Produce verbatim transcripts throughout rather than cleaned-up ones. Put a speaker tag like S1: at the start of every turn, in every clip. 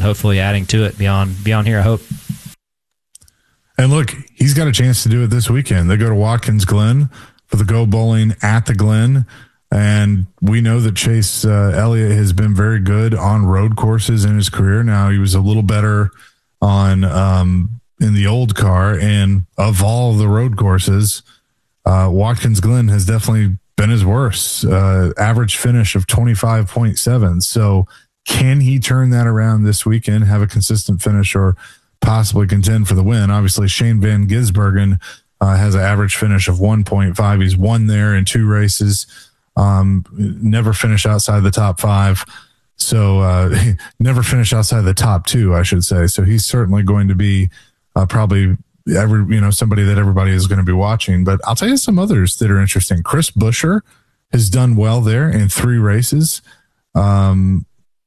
S1: and hopefully adding to it beyond beyond here, I hope.
S2: And look, he's got a chance to do it this weekend. They go to Watkins Glen for the Go Bowling at the Glen. And we know that Chase uh, Elliott has been very good on road courses in his career. Now, he was a little better on um, in the old car. And of all the road courses, uh, Watkins Glen has definitely been his worst. Uh, average finish of twenty-five point seven. So can he turn that around this weekend, have a consistent finish, or possibly contend for the win? Obviously, Shane Van Gisbergen uh, has an average finish of one point five. He's won there in two races. Um, never finish outside the top five. So, uh, never finish outside the top two, I should say. So he's certainly going to be, uh, probably every, you know, somebody that everybody is going to be watching. But I'll tell you some others that are interesting. Chris Buescher has done well there in three races. Um,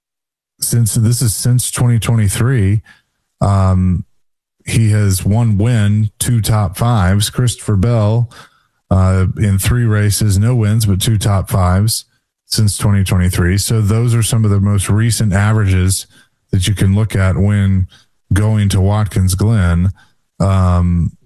S2: since this is since twenty twenty-three, um, he has one win, two top fives. Christopher Bell, Uh, in three races, no wins, but two top fives since twenty twenty-three. So those are some of the most recent averages that you can look at when going to Watkins Glen. Um,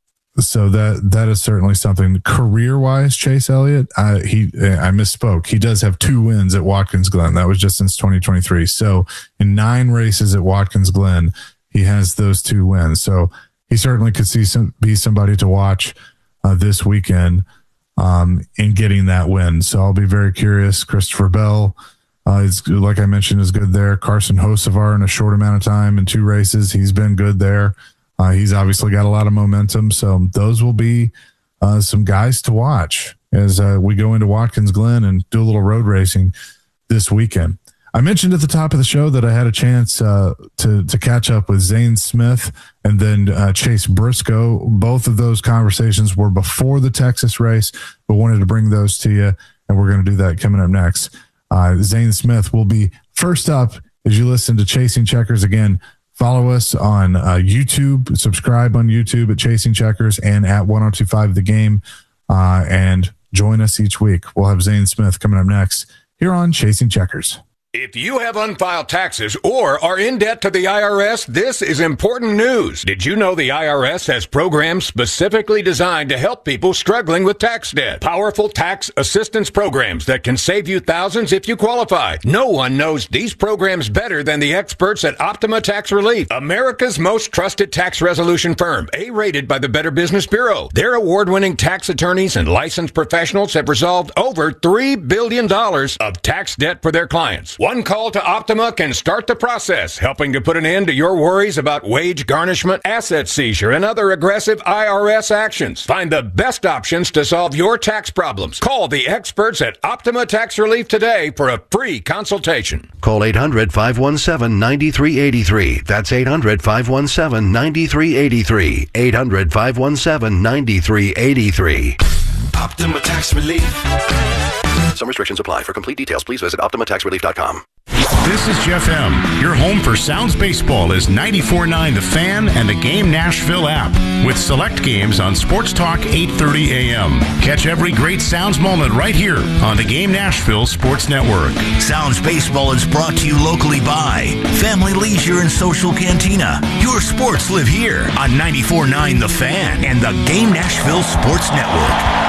S2: so that that is certainly something. Career-wise, Chase Elliott, uh, he I misspoke. He does have two wins at Watkins Glen. That was just since twenty twenty-three. So in nine races at Watkins Glen, he has those two wins. So he certainly could see some, be somebody to watch Uh, this weekend um, in getting that win. So I'll be very curious. Christopher Bell, uh, is, like I mentioned, is good there. Carson Hocevar in a short amount of time in two races. He's been good there. Uh, he's obviously got a lot of momentum. So those will be uh, some guys to watch as uh, we go into Watkins Glen and do a little road racing this weekend. I mentioned at the top of the show that I had a chance uh, to to catch up with Zane Smith and then uh, Chase Briscoe. Both of those conversations were before the Texas race, but wanted to bring those to you, and we're going to do that coming up next. Uh, Zane Smith will be first up as you listen to Chasing Checkers. Again, follow us on uh, YouTube, subscribe on YouTube at Chasing Checkers and at one oh two five The Game, uh, and join us each week. We'll have Zane Smith coming up next here on Chasing Checkers.
S3: If you have unfiled taxes or are in debt to the I R S, this is important news. Did you know the I R S has programs specifically designed to help people struggling with tax debt? Powerful tax assistance programs that can save you thousands if you qualify. No one knows these programs better than the experts at Optima Tax Relief, America's most trusted tax resolution firm, A-rated by the Better Business Bureau. Their award-winning tax attorneys and licensed professionals have resolved over three billion dollars of tax debt for their clients. One call to Optima can start the process, helping to put an end to your worries about wage garnishment, asset seizure, and other aggressive I R S actions. Find the best options to solve your tax problems. Call the experts at Optima Tax Relief today for a free consultation.
S4: Call eight hundred, five one seven, nine three eight three. That's eight hundred, five one seven, nine three eight three. eight hundred, five one seven, nine three eight three.
S5: Optima Tax Relief.
S4: Some restrictions apply. For complete details, please visit optima tax relief dot com.
S6: This is Jeff M. Your home for Sounds Baseball is ninety-four point nine The Fan and the Game Nashville app with select games on Sports Talk eight thirty a.m. Catch every great Sounds moment right here on the Game Nashville Sports Network.
S5: Sounds Baseball is brought to you locally by Family Leisure and Social Cantina. Your sports live here on ninety-four point nine The Fan and the Game Nashville Sports Network.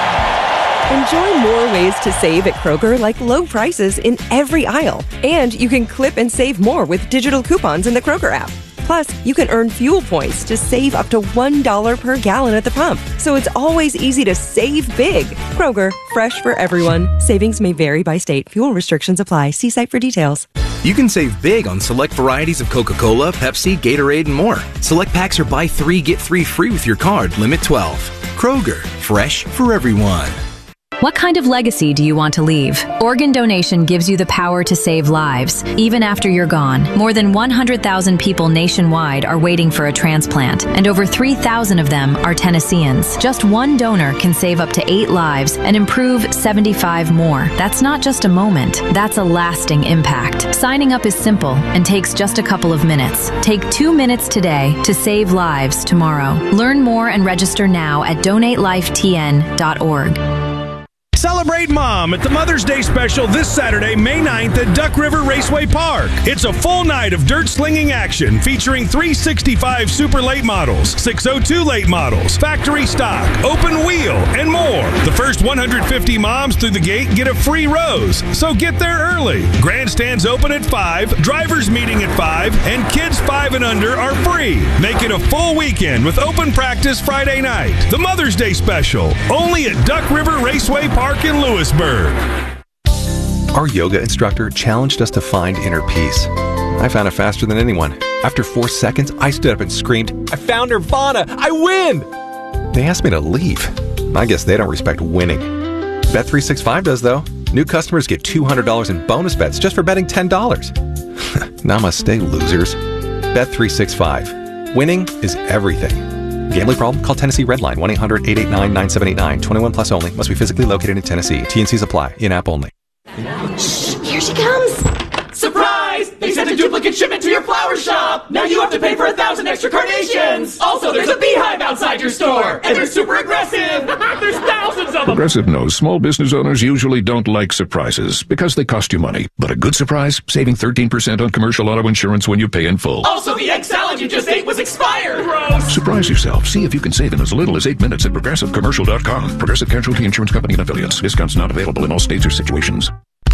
S7: Enjoy more ways to save at Kroger, like low prices in every aisle. And you can clip and save more with digital coupons in the Kroger app. Plus, you can earn fuel points to save up to one dollar per gallon at the pump. So it's always easy to save big. Kroger, fresh for everyone. Savings may vary by state. Fuel restrictions apply. See site for details.
S8: You can save big on select varieties of Coca-Cola, Pepsi, Gatorade, and more. Select packs are buy three, get three free with your card. Limit twelve. Kroger, fresh for everyone.
S9: What kind of legacy do you want to leave? Organ donation gives you the power to save lives, even after you're gone. More than one hundred thousand people nationwide are waiting for a transplant, and over three thousand of them are Tennesseans. Just one donor can save up to eight lives and improve seventy-five more. That's not just a moment, that's a lasting impact. Signing up is simple and takes just a couple of minutes. Take two minutes today to save lives tomorrow. Learn more and register now at donate life t n dot org.
S10: Celebrate Mom at the Mother's Day special this Saturday, May ninth at Duck River Raceway Park. It's a full night of dirt slinging action featuring three sixty-five Super Late models, six oh two Late models, factory stock, open wheel, and more. The first one hundred fifty moms through the gate get a free rose, so get there early. Grandstands open at five, drivers meeting at five, and kids five and under are free. Make it a full weekend with open practice Friday night. The Mother's Day special, only at Duck River Raceway Park in Lewisburg.
S11: Our yoga instructor challenged us to find inner peace. I found it faster than anyone. After four seconds, I stood up and screamed, "I found Nirvana! I win!" They asked me to leave. I guess they don't respect winning. Bet three sixty-five does, though. New customers get two hundred dollars in bonus bets just for betting ten dollars. Namaste, losers. Bet three sixty-five. Winning is everything. Gambling problem? Call Tennessee Redline, one eight hundred eight eight nine nine seven eight nine. twenty-one plus only. Must be physically located in Tennessee. T N Cs apply. In-app only.
S12: Shh, here she comes. Surprise! They sent a duplicate shipment to your flower shop. Now you have to pay for a thousand extra carnations. Also, there's a beehive outside your store. And they're super aggressive. There's thousands of them.
S13: Progressive knows small business owners usually don't like surprises because they cost you money. But a good surprise? Saving thirteen percent on commercial auto insurance when you pay in full.
S12: Also, the egg salad you just ate was expired. Gross.
S13: Surprise yourself. See if you can save in as little as eight minutes at progressive commercial dot com. Progressive Casualty Insurance Company and Affiliates. Discounts not available in all states or situations.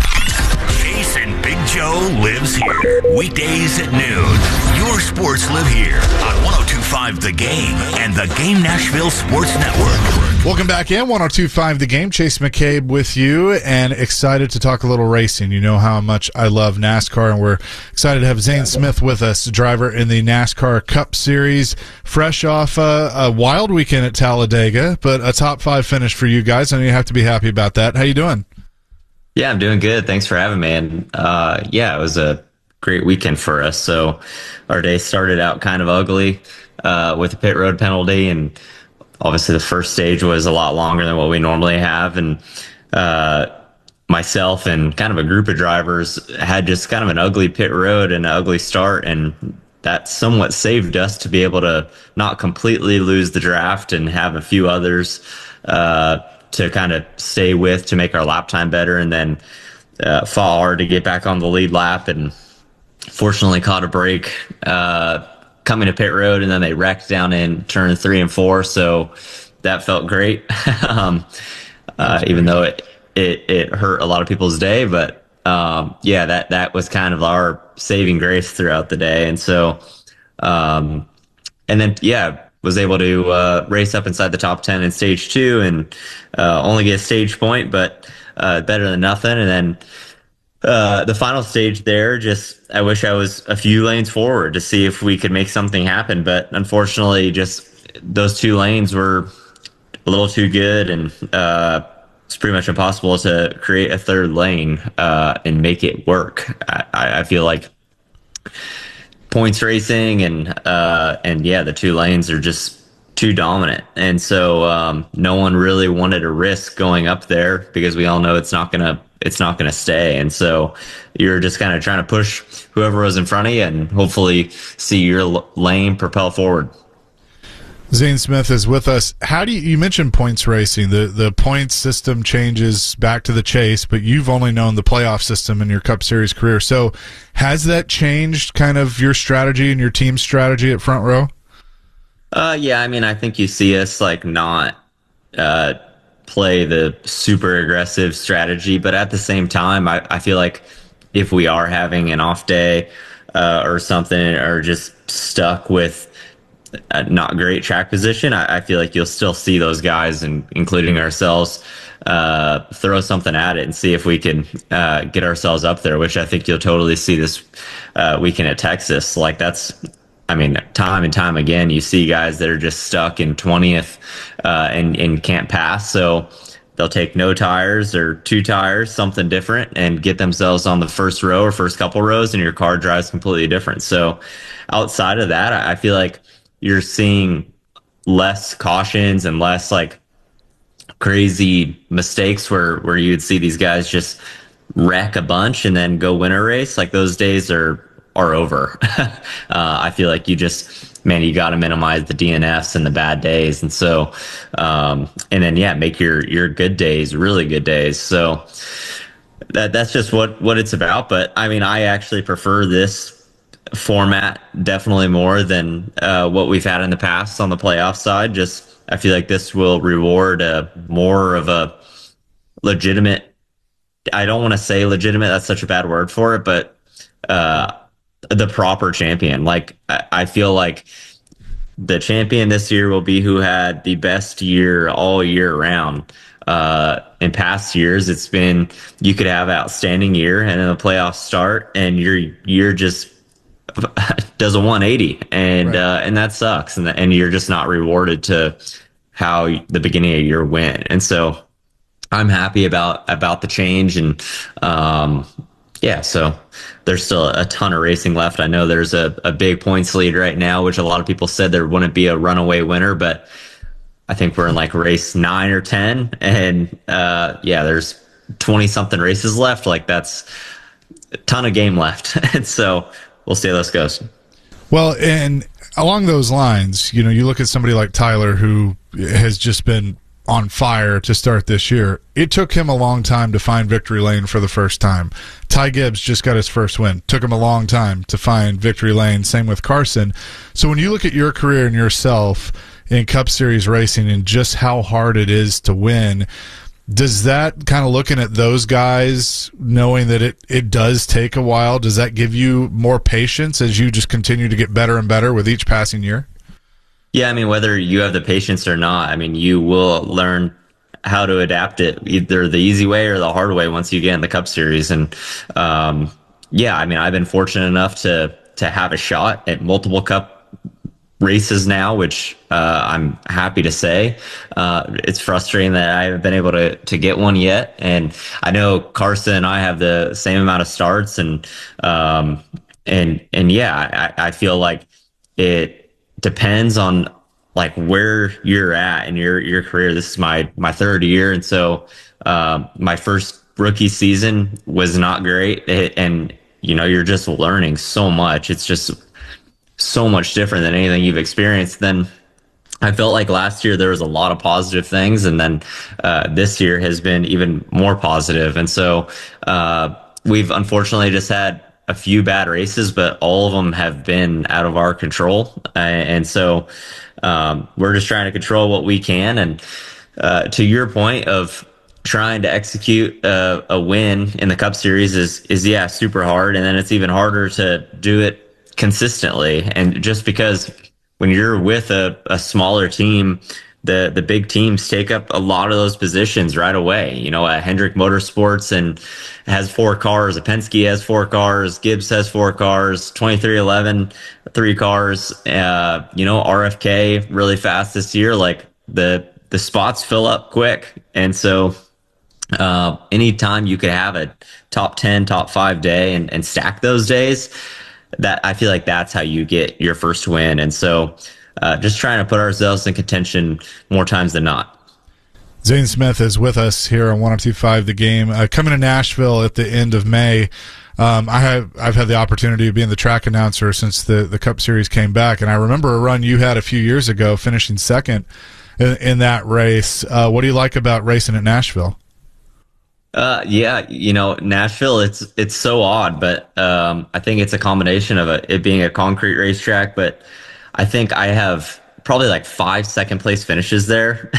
S5: Jason Big Joe lives here. Weekdays at noon. Your sports live here on one oh two point five The Game and the Game Nashville Sports Network.
S2: Welcome back in. one oh two point five The Game. Chase McCabe with you and excited to talk a little racing. You know how much I love NASCAR, and we're excited to have Zane Smith with us, driver in the NASCAR Cup Series, fresh off a, a wild weekend at Talladega, but a top five finish for you guys, and you have to be happy about that. How you doing?
S14: Yeah, I'm doing good. Thanks for having me. And uh, yeah, it was a great weekend for us. So our day started out kind of ugly uh, with a pit road penalty, and obviously the first stage was a lot longer than what we normally have. And uh, myself and kind of a group of drivers had just kind of an ugly pit road and an ugly start, and that somewhat saved us to be able to not completely lose the draft and have a few others uh to kind of stay with to make our lap time better, and then uh, fought hard to get back on the lead lap, and fortunately caught a break uh, coming to pit road, and then they wrecked down in turn three and four, so that felt great, um, uh, even though it, it it hurt a lot of people's day, but um, yeah, that, that was kind of our saving grace throughout the day, and so um, and then, yeah, was able to uh, race up inside the top ten in stage two and uh, only get a stage point, but uh, better than nothing. And then uh, the final stage there, just I wish I was a few lanes forward to see if we could make something happen. But unfortunately, just those two lanes were a little too good, and uh, it's pretty much impossible to create a third lane uh, and make it work. I, I feel like points racing and uh and yeah, the two lanes are just too dominant, and so um no one really wanted to risk going up there because we all know it's not gonna it's not gonna stay, and so you're just kind of trying to push whoever was in front of you and hopefully see your l- lane propel forward.
S2: Zane Smith is with us. How do you, you mentioned points racing, the the points system changes back to the chase, but you've only known the playoff system in your Cup Series career. So has that changed kind of your strategy and your team's strategy at Front Row?
S14: Uh, yeah, I mean, I think you see us like not uh, play the super aggressive strategy, but at the same time, I, I feel like if we are having an off day uh, or something, or just stuck with a not great track position, I, I feel like you'll still see those guys, and including ourselves, uh, throw something at it and see if we can uh, get ourselves up there, which I think you'll totally see this uh, weekend at Texas. Like that's, I mean, time and time again, you see guys that are just stuck in twentieth uh, and, and can't pass. So they'll take no tires or two tires, something different, and get themselves on the first row or first couple rows, and your car drives completely different. So outside of that, I feel like you're seeing less cautions and less like crazy mistakes where, where you'd see these guys just wreck a bunch and then go win a race. Like those days are are over. uh, I feel like you just, man, you got to minimize the D N Fs and the bad days. And so, um, and then, yeah, make your, your good days, really good days. So that that's just what, what it's about. But I mean, I actually prefer this format definitely more than uh, what we've had in the past on the playoff side. Just, I feel like this will reward a more of a legitimate, I don't want to say legitimate, that's such a bad word for it, but uh, the proper champion. Like, I, I feel like the champion this year will be who had the best year all year round. Uh, in past years, it's been, you could have an outstanding year and then the playoffs start and you're, you're just, does a one eighty and right. uh and that sucks, and and you're just not rewarded to how the beginning of your went. And so I'm happy about about the change, and um yeah, so there's still a ton of racing left. I know there's a, a big points lead right now, which a lot of people said there wouldn't be a runaway winner, but I think we're in like race nine or ten, and uh yeah, there's twenty something races left. Like, that's a ton of game left. And so we'll see how this goes.
S2: Well, and along those lines, you know, you look at somebody like Tyler, who has just been on fire to start this year. It took him a long time to find victory lane for the first time. Ty Gibbs just got his first win. Took him a long time to find victory lane. Same with Carson. So when you look at your career and yourself in Cup Series racing and just how hard it is to win, does that kind of, looking at those guys, knowing that it, it does take a while, does that give you more patience as you just continue to get better and better with each passing year?
S14: Yeah, I mean, whether you have the patience or not, I mean, you will learn how to adapt it either the easy way or the hard way once you get in the Cup Series. And um, yeah, I mean, I've been fortunate enough to to have a shot at multiple Cup races now, which uh, I'm happy to say. Uh, it's frustrating that I haven't been able to to get one yet. And I know Carson and I have the same amount of starts, and um, and and yeah, I, I feel like it depends on like where you're at in your your career. This is my my third year, and so um, my first rookie season was not great, it, and you know, you're just learning so much. It's just so much different than anything you've experienced. Then I felt like last year there was a lot of positive things, and then uh, this year has been even more positive. And so uh, we've unfortunately just had a few bad races, but all of them have been out of our control. Uh, and so um, we're just trying to control what we can. And uh, to your point of trying to execute a, a win in the Cup Series is, is yeah, super hard. And then it's even harder to do it consistently. And just because when you're with a, a smaller team, the the big teams take up a lot of those positions right away. You know, uh, Hendrick Motorsports and has four cars. A Penske has four cars. Gibbs has four cars. twenty-three eleven, three cars. Uh, you know, R F K really fast this year. Like the the spots fill up quick, and so uh, anytime you could have a top ten, top five day and, and stack those days, that I feel like that's how you get your first win. And so uh, just trying to put ourselves in contention more times than not.
S2: Zane Smith is with us here on one oh two point five The Game. Uh, coming to Nashville at the end of May. Um, I have, I've had the opportunity of being the track announcer since the, the Cup Series came back. And I remember a run you had a few years ago, finishing second in, in that race. Uh, what do you like about racing at Nashville?
S14: Uh, yeah, you know, Nashville, it's, it's so odd, but, um, I think it's a combination of a, it being a concrete racetrack, but I think I have probably like five second place finishes there.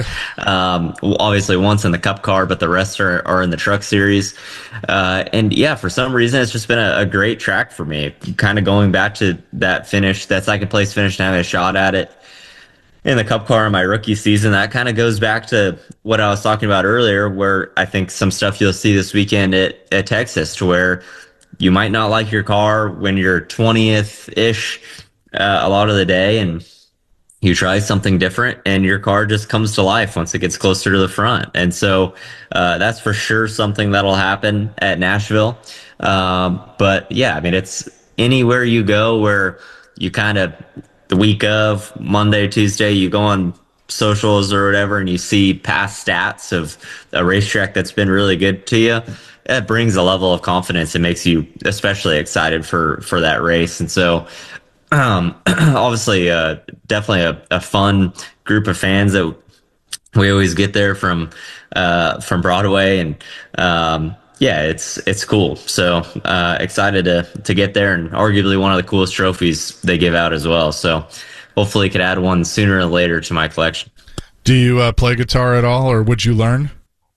S14: um, obviously once in the Cup car, but the rest are, are in the Truck Series. Uh, and yeah, for some reason, it's just been a, a great track for me. Kind of going back to that finish, that second place finish, and having a shot at it in the Cup car in my rookie season. That kind of goes back to what I was talking about earlier, where I think some stuff you'll see this weekend at, at Texas, to where you might not like your car when you're twentieth-ish uh, a lot of the day, and you try something different and your car just comes to life once it gets closer to the front. And so uh, that's for sure something that'll happen at Nashville. Um, but yeah, I mean, it's anywhere you go where you kind of, the week of Monday, Tuesday, you go on socials or whatever, and you see past stats of a racetrack that's been really good to you, it brings a level of confidence. It makes you especially excited for, for that race. And so, um, obviously, uh, definitely a, a fun group of fans that we always get there from, uh, from Broadway. And, um, yeah, it's, it's cool. So, uh, excited to, to get there, and arguably one of the coolest trophies they give out as well. So hopefully could add one sooner or later to my collection.
S2: Do you uh, play guitar at all, or would you learn?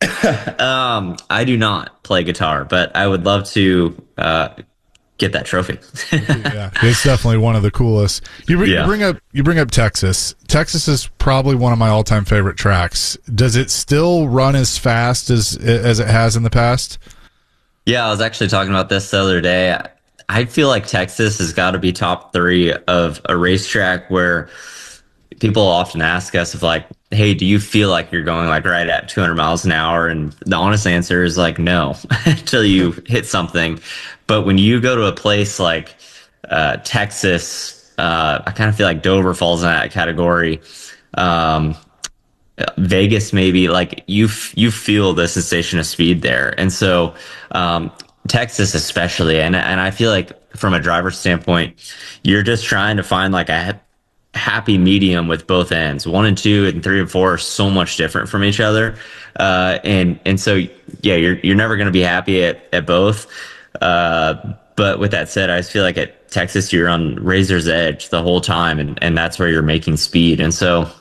S14: um, I do not play guitar, but I would love to uh, get that trophy.
S2: Yeah, it's definitely one of the coolest. You, br-
S14: Yeah.
S2: you bring up you bring up Texas. Texas is probably one of my all time favorite tracks. Does it still run as fast as as it has in the past?
S14: Yeah, I was actually talking about this the other day. I feel like Texas has got to be top three of a racetrack where people often ask us if, like, hey, do you feel like you're going like right at two hundred miles an hour? And the honest answer is like, no, until you hit something. But when you go to a place like uh, Texas, uh, I kind of feel like Dover falls in that category. Um, Vegas, maybe, like you, f- you feel the sensation of speed there. And so, um, Texas especially, and and I feel like from a driver's standpoint, you're just trying to find like a ha- happy medium with both ends. One and two and three and four are so much different from each other, uh, and and so yeah, you're you're never going to be happy at at both. Uh, but with that said, I just feel like at Texas you're on razor's edge the whole time, and and that's where you're making speed. And so,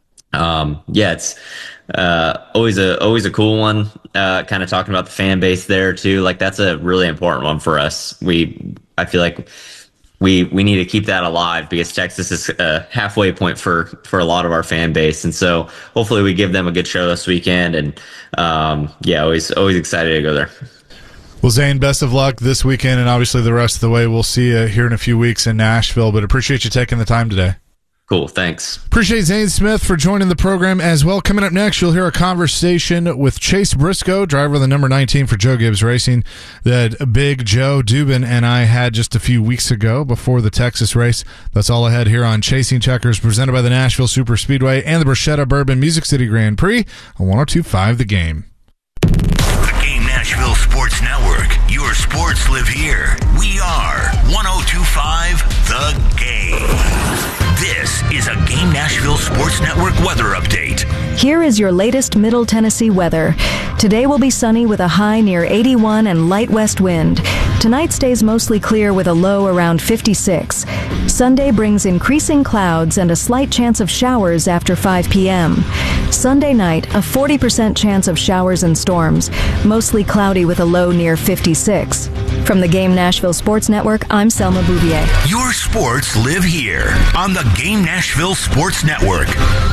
S14: um, yeah, it's. Uh, always a always a cool one. Uh, kind of talking about the fan base there too. Like that's a really important one for us. We I feel like we we need to keep that alive because Texas is a halfway point for for a lot of our fan base, and so hopefully we give them a good show this weekend. And um, yeah, always always excited to go there.
S2: Well, Zane, best of luck this weekend, and obviously the rest of the way. We'll see you here in a few weeks in Nashville. But appreciate you taking the time today.
S14: Cool, thanks.
S2: Appreciate Zane Smith for joining the program as well. Coming up next, you'll hear a conversation with Chase Briscoe, driver of the number nineteen for Joe Gibbs Racing, that Big Joe Dubin and I had just a few weeks ago before the Texas race. That's all ahead here on Chasing Checkers, presented by the Nashville Super Speedway and the Bruschetta Bourbon Music City Grand Prix on one oh two point five The Game.
S5: The Game Nashville Sports Network. Your sports live here. We are one oh two point five The Game. This is a Game Nashville Sports Network weather update.
S9: Here is your latest Middle Tennessee weather. Today will be sunny with a high near eighty-one and light west wind. Tonight stays mostly clear with a low around fifty-six. Sunday brings increasing clouds and a slight chance of showers after five p.m. Sunday night, a forty percent chance of showers and storms, mostly cloudy with a low near fifty-six. From the Game Nashville Sports Network, I'm Selma Bouvier.
S5: Your sports live here on the Game Nashville Sports Network.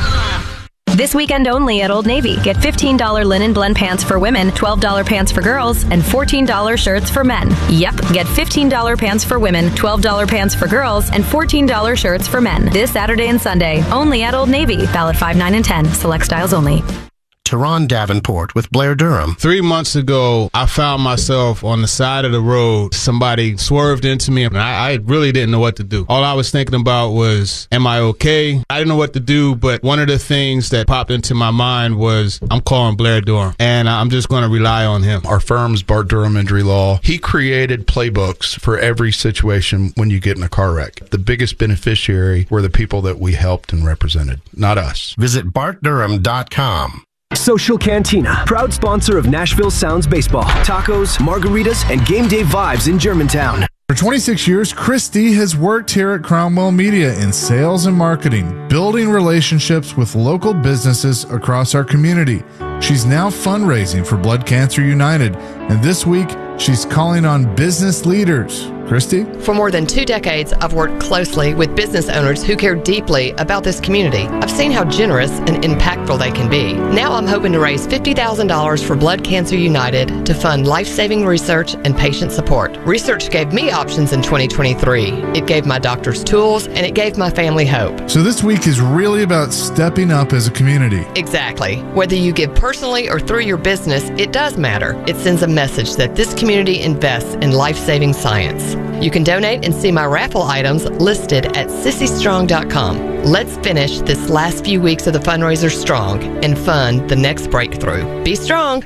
S9: This weekend only at Old Navy. Get fifteen dollars linen blend pants for women, twelve dollars pants for girls, and fourteen dollars shirts for men. Yep, get fifteen dollars pants for women, twelve dollars pants for girls, and fourteen dollars shirts for men. This Saturday and Sunday, only at Old Navy. Valid five, nine, and ten. Select styles only.
S15: Teron Davenport with Blair Durham.
S16: Three months ago, I found myself on the side of the road. Somebody swerved into me, and I, I really didn't know what to do. All I was thinking about was, am I okay? I didn't know what to do, but one of the things that popped into my mind was, I'm calling Blair Durham, and I'm just going to rely on him.
S17: Our firm's Bart Durham Injury Law. He created playbooks for every situation when you get in a car wreck. The biggest beneficiary were the people that we helped and represented, not us.
S15: Visit bart durham dot com.
S18: Social Cantina, proud sponsor of Nashville Sounds Baseball, tacos, margaritas, and game day vibes in Germantown.
S2: For twenty-six years, Christy has worked here at Cromwell Media in sales and marketing, building relationships with local businesses across our community. She's now fundraising for Blood Cancer United, and this week, she's calling on business leaders. Christy?
S19: For more than two decades, I've worked closely with business owners who care deeply about this community. I've seen how generous and impactful they can be. Now I'm hoping to raise fifty thousand dollars for Blood Cancer United to fund life-saving research and patient support. Research gave me options in twenty twenty-three. It gave my doctors tools, and it gave my family hope.
S2: So this week is really about stepping up as a community.
S19: Exactly. Whether you give personally or through your business, it does matter. It sends a message that this community invests in life-saving science. You can donate and see my raffle items listed at sissy strong dot com. Let's finish this last few weeks of the fundraiser strong and fund the next breakthrough. Be strong.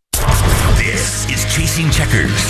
S5: This is Chasing Checkers.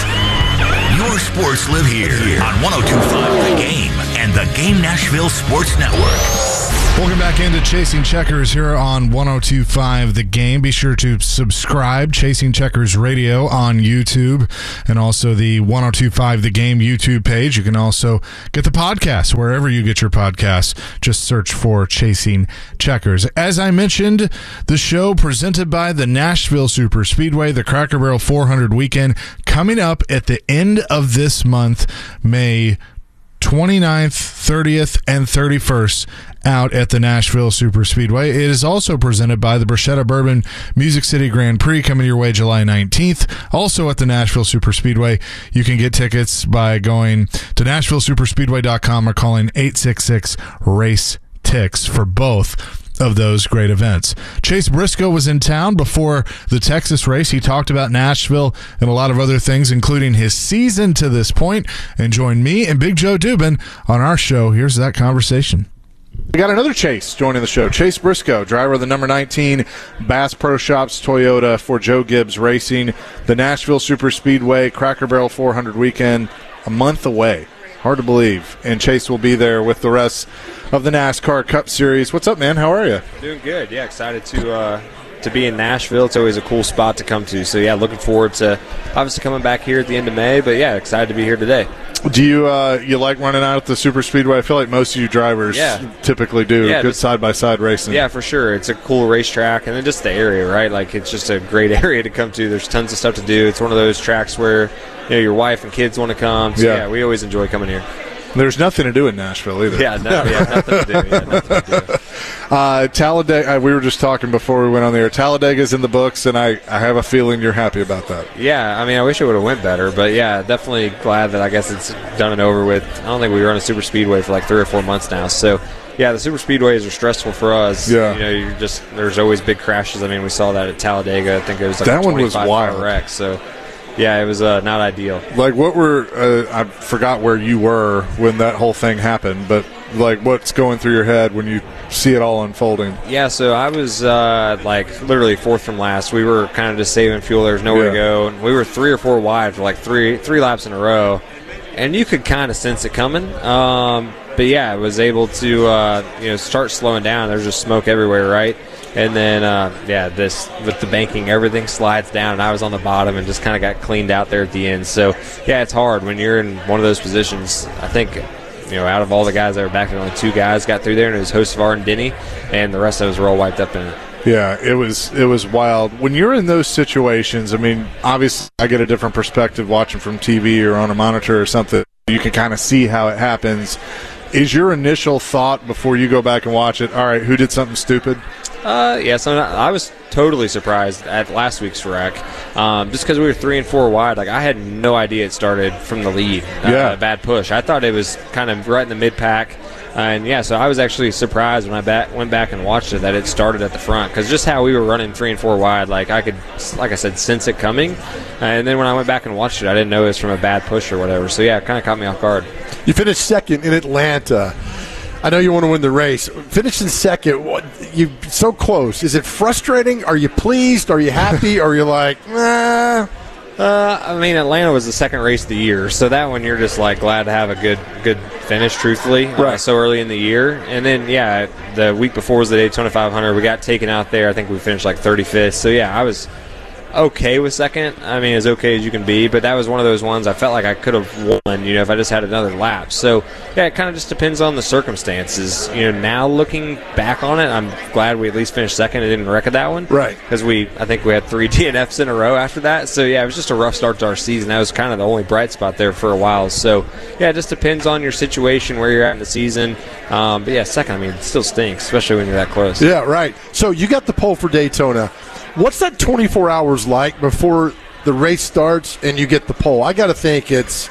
S5: Your sports live here on one oh two point five The Game and the Game Nashville Sports Network.
S2: Welcome back into Chasing Checkers here on one oh two point five The Game. Be sure to subscribe, Chasing Checkers Radio on YouTube, and also the one oh two point five The Game YouTube page. You can also get the podcast wherever you get your podcasts. Just search for Chasing Checkers. As I mentioned, the show presented by the Nashville Super Speedway, the Cracker Barrel four hundred weekend, coming up at the end of this month, May twenty-ninth, thirtieth, and thirty-first, out at the Nashville Super Speedway. It is also presented by the Bruschetta Bourbon Music City Grand Prix, coming your way July nineteenth. Also at the Nashville Super Speedway. You can get tickets by going to nashville super speedway dot com or calling eight six six race tix for both of those great events. Chase Briscoe was in town before the Texas race. He talked about Nashville and a lot of other things, including his season to this point, and joined me and Big Joe Dubin on our show. Here's that conversation.
S20: We got another Chase joining the show. Chase Briscoe, driver of the number nineteen Bass Pro Shops Toyota for Joe Gibbs Racing. The Nashville Super Speedway Cracker Barrel four hundred weekend, a month away. Hard to believe. And Chase will be there with the rest of the NASCAR Cup Series. What's up, man? How are you?
S21: Doing good. Yeah, excited to uh, to be in Nashville. It's always a cool spot to come to. So, yeah, looking forward to obviously coming back here at the end of May. But, yeah, excited to be here today.
S20: Do you uh, you like running out at the Super Speedway? I feel like most of you drivers
S21: yeah.
S20: typically do.
S21: Yeah,
S20: good
S21: just,
S20: side-by-side racing.
S21: Yeah, for sure. It's a cool racetrack. And then just the area, right? Like, it's just a great area to come to. There's tons of stuff to do. It's one of those tracks where, you know, your wife and kids want to come. So, yeah, yeah we always enjoy coming here.
S20: There's nothing to do in Nashville either.
S21: Yeah, no, yeah nothing to do. Yeah, nothing to do.
S20: Uh, Talladega, we were just talking before we went on the air. Talladega's in the books, and I, I have a feeling you're happy about that.
S21: Yeah, I mean, I wish it would have went better, but yeah, definitely glad that I guess it's done and over with. I don't think we run a super speedway for like three or four months now, so yeah, the super speedways are stressful for us. Yeah, you know, you're just there's always big crashes. I mean, we saw that at Talladega. I think it was like
S20: that
S21: a
S20: one was wild
S21: wreck. So. Yeah, it was uh, not ideal.
S20: Like, what were uh, I forgot where you were when that whole thing happened, but like, what's going through your head when you see it all unfolding?
S21: Yeah, so I was uh, like literally fourth from last. We were kind of just saving fuel. There was nowhere yeah. to go, and we were three or four wide for like three three laps in a row, and you could kind of sense it coming. Um, but yeah, I was able to uh, you know start slowing down. There's just smoke everywhere, right? And then, uh, yeah, this with the banking, everything slides down, and I was on the bottom and just kind of got cleaned out there at the end. So, yeah, it's hard when you're in one of those positions. I think, you know, out of all the guys that were back, only two guys got through there, and it was Hocevar and Denny, and the rest of us were all wiped up in it.
S20: Yeah, it was it was wild. When you're in those situations, I mean, obviously I get a different perspective watching from T V or on a monitor or something. You can kind of see how it happens. Is your initial thought before you go back and watch it, all right, who did something stupid?
S21: Uh, yeah, so I was totally surprised at last week's wreck, um, just because we were three and four wide. Like, I had no idea it started from the lead. Uh, yeah, a bad push. I thought it was kind of right in the mid pack, uh, and yeah, so I was actually surprised when I back, went back and watched it that it started at the front, because just how we were running three and four wide, like I could, like I said, sense it coming, and then when I went back and watched it, I didn't know it was from a bad push or whatever. So yeah, it kind of caught me off guard.
S22: You finished second in Atlanta. I know you want to win the race. Finishing second, you so close. Is it frustrating? Are you pleased? Are you happy? Or are you like, nah?
S21: Uh, I mean, Atlanta was the second race of the year, so that one you're just like glad to have a good good finish, truthfully, right. uh, so early in the year. And then, yeah, the week before was the Daytona five hundred. We got taken out there. I think we finished like thirty-fifth. So, yeah, I was okay with second. I mean, as okay as you can be, but that was one of those ones I felt like I could have won, you know, if I just had another lap. So, yeah, it kind of just depends on the circumstances. You know, now looking back on it, I'm glad we at least finished second and didn't wreck at that one.
S22: Right.
S21: Because we, I think we had three D N Fs in a row after that. So, yeah, it was just a rough start to our season. That was kind of the only bright spot there for a while. So, yeah, it just depends on your situation, where you're at in the season. Um, but, yeah, second, I mean, it still stinks, especially when you're that close.
S22: Yeah, right. So, you got the pole for Daytona. What's that twenty-four hours like before the race starts and you get the pole? I got to think it's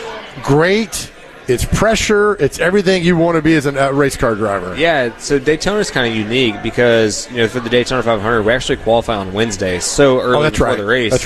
S22: great. It's pressure. It's everything you want to be as a uh, race car driver.
S21: Yeah, so Daytona's kind of unique because, you know, for the Daytona five hundred, we actually qualify on Wednesdays, so early
S22: oh, that's
S21: before
S22: right.
S21: the race.
S22: That's right.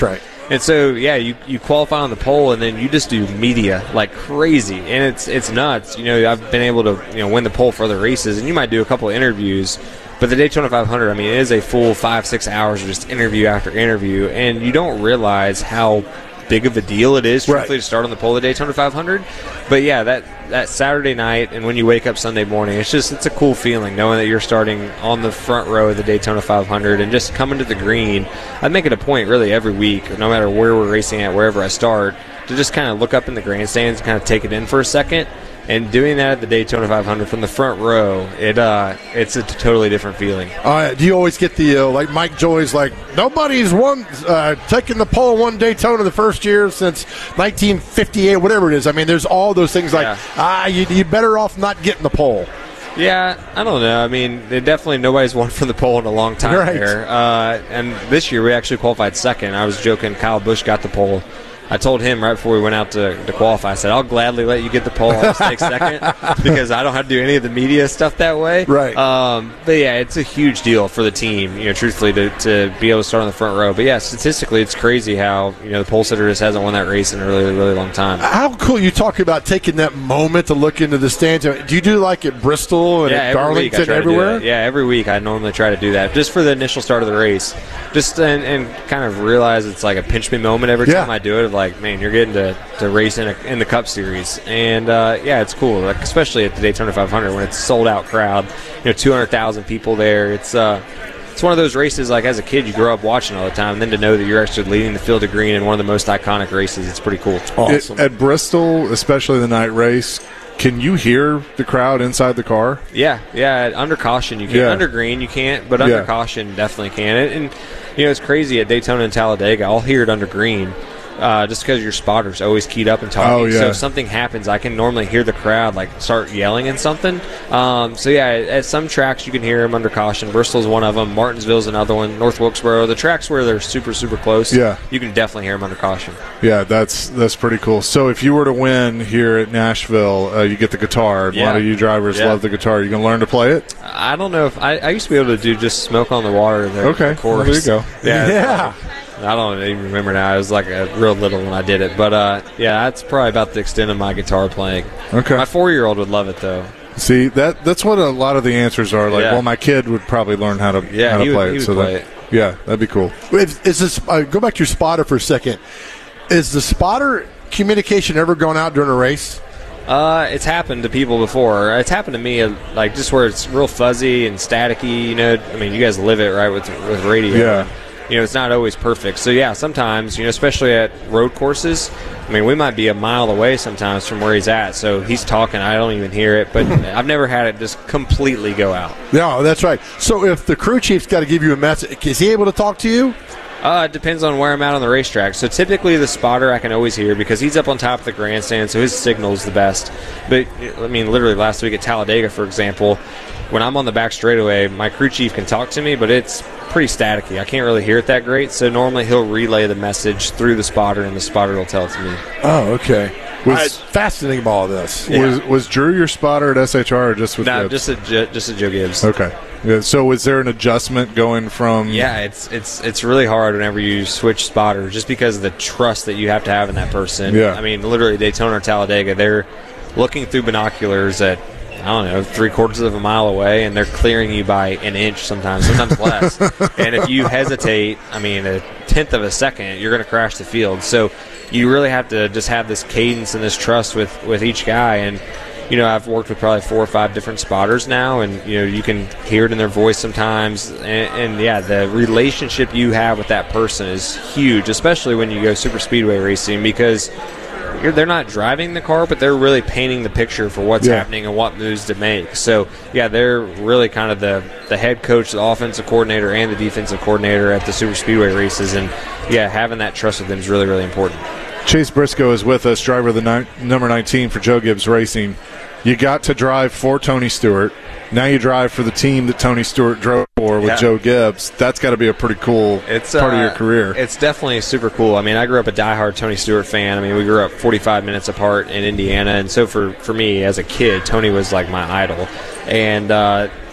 S21: And so, yeah, you, you qualify on the pole, and then you just do media like crazy, and it's it's nuts. You know, I've been able to you know win the pole for other races, and you might do a couple of interviews, but the Daytona five hundred, I mean, it is a full five six hours of just interview after interview, and you don't realize how big of a deal it is, truthfully, right. to start on the pole of the Daytona five hundred. But yeah, that that Saturday night, and when you wake up Sunday morning, it's just it's a cool feeling knowing that you're starting on the front row of the Daytona five hundred and just coming to the green. I make it a point really every week, no matter where we're racing at, wherever I start, to just kind of look up in the grandstands and kind of take it in for a second. And doing that at the Daytona five hundred from the front row, it uh, it's a totally different feeling.
S22: Uh, do you always get the, uh, like Mike Joy's like, nobody's won, uh, taken the pole one Daytona the first year since nineteen fifty-eight, whatever it is. I mean, there's all those things like, yeah. ah, you, you're better off not getting the pole.
S21: Yeah, I don't know. I mean, it definitely nobody's won from the pole in a long time
S22: right.
S21: there. Uh, and this year we actually qualified second. I was joking, Kyle Busch got the pole. I told him right before we went out to, to qualify, I said, I'll gladly let you get the pole. I'll just take second because I don't have to do any of the media stuff that way.
S22: Right.
S21: Um, but, yeah, it's a huge deal for the team, you know, truthfully, to, to be able to start on the front row. But, yeah, statistically, it's crazy how, you know, the pole sitter just hasn't won that race in a really, really long time.
S22: How cool you talk about taking that moment to look into the stands. Do you do like at Bristol and
S21: yeah,
S22: at Darlington, everywhere?
S21: Yeah, every week I normally try to do that just for the initial start of the race. Just and, and kind of realize it's like a pinch me moment every
S22: yeah.
S21: time I do it of like, man, you're getting to, to race in, a, in the Cup Series. And, uh, yeah, it's cool, like, especially at the Daytona five hundred when it's a sold-out crowd, you know, two hundred thousand people there. It's uh, it's one of those races, like, as a kid, you grow up watching all the time, and then to know that you're actually leading the field of green in one of the most iconic races, it's pretty cool.
S20: Awesome. It, at Bristol, especially the night race, can you hear the crowd inside the car?
S21: Yeah, yeah. Under caution, you can.
S20: Yeah.
S21: Under green, you can't, but under
S20: yeah.
S21: caution, definitely can. And, and, you know, it's crazy at Daytona and Talladega. I'll hear it under green. Uh, just because your spotter's always keyed up and talking.
S20: Oh, yeah.
S21: So if something happens, I can normally hear the crowd like start yelling and something. Um, so, yeah, at some tracks you can hear them under caution. Bristol's one of them. Martinsville's another one. North Wilkesboro. The tracks where they're super, super close,
S20: yeah.
S21: you can definitely hear them under caution.
S20: Yeah, that's that's pretty cool. So if you were to win here at Nashville, uh, you get the guitar.
S21: Yeah.
S20: A lot of you drivers
S21: yeah.
S20: love the guitar. You going to learn to play it?
S21: I don't know if I, – I used to be able to do just smoke on the water there.
S20: Okay,
S21: of course.
S20: well, there you go.
S21: Yeah.
S22: yeah.
S21: I don't even remember now. I was like a real little when I did it. But, uh, yeah, that's probably about the extent of my guitar playing.
S20: Okay.
S21: My four-year-old would love it, though.
S20: See, that that's what a lot of the answers are. Like,
S21: yeah.
S20: well, my kid would probably learn how to,
S21: yeah,
S20: how to
S21: he
S20: play
S21: would,
S20: it.
S21: He would
S20: so
S21: play
S20: that,
S21: it.
S20: Yeah, that'd be cool.
S22: Is, is this, uh, go back to your spotter for a second. Is the spotter communication ever gone out during a race?
S21: Uh, it's happened to people before. It's happened to me, uh, like, just where it's real fuzzy and staticky. You know, I mean, you guys live it, right, with with radio.
S20: Yeah.
S21: You know, it's not always perfect. So, yeah, sometimes, you know, especially at road courses, I mean, we might be a mile away sometimes from where he's at. So he's talking. I don't even hear it. But I've never had it just completely go out.
S22: Yeah, that's right. So if the crew chief's got to give you a message, is he able to talk to you?
S21: Uh, it depends on where I'm at on the racetrack. So typically the spotter I can always hear because he's up on top of the grandstand, so his signal's the best. But, I mean, literally last week at Talladega, for example, when I'm on the back straightaway, my crew chief can talk to me, but it's pretty staticky. I can't really hear it that great, so normally he'll relay the message through the spotter, and the spotter will tell it to me.
S22: Oh, okay.
S20: Was,
S22: it's fascinating about all this.
S20: Yeah. Was was Drew your spotter at S H R or just with
S21: No,
S20: Gibbs?
S21: just a, just a Joe Gibbs.
S20: Okay. Yeah, so was there an adjustment going from...
S21: Yeah, it's it's it's really hard whenever you switch spotters just because of the trust that you have to have in that person.
S20: Yeah.
S21: I mean, literally Daytona or Talladega, they're looking through binoculars at, I don't know, three quarters of a mile away, and they're clearing you by an inch sometimes, sometimes less. And if you hesitate, I mean, a tenth of a second, you're going to crash the field. So you really have to just have this cadence and this trust with, with each guy. And, you know, I've worked with probably four or five different spotters now, and, you know, you can hear it in their voice sometimes. And, and yeah, the relationship you have with that person is huge, especially when you go super speedway racing, because You're, they're not driving the car, but they're really painting the picture for what's
S20: yeah.
S21: happening and what moves to make. So, yeah, they're really kind of the, the head coach, the offensive coordinator, and the defensive coordinator at the super speedway races. And, yeah, having that trust with them is really, really important.
S20: Chase Briscoe is with us, driver of the ni- number nineteen for Joe Gibbs Racing. You got to drive for Tony Stewart. Now you drive for the team that Tony Stewart drove for with
S21: yeah.
S20: Joe Gibbs. That's got to be a pretty cool
S21: it's,
S20: part
S21: uh,
S20: of your career.
S21: It's definitely super cool. I mean, I grew up a diehard Tony Stewart fan. I mean, we grew up forty-five minutes apart in Indiana, and so for, for me as a kid, Tony was like my idol. And, uh,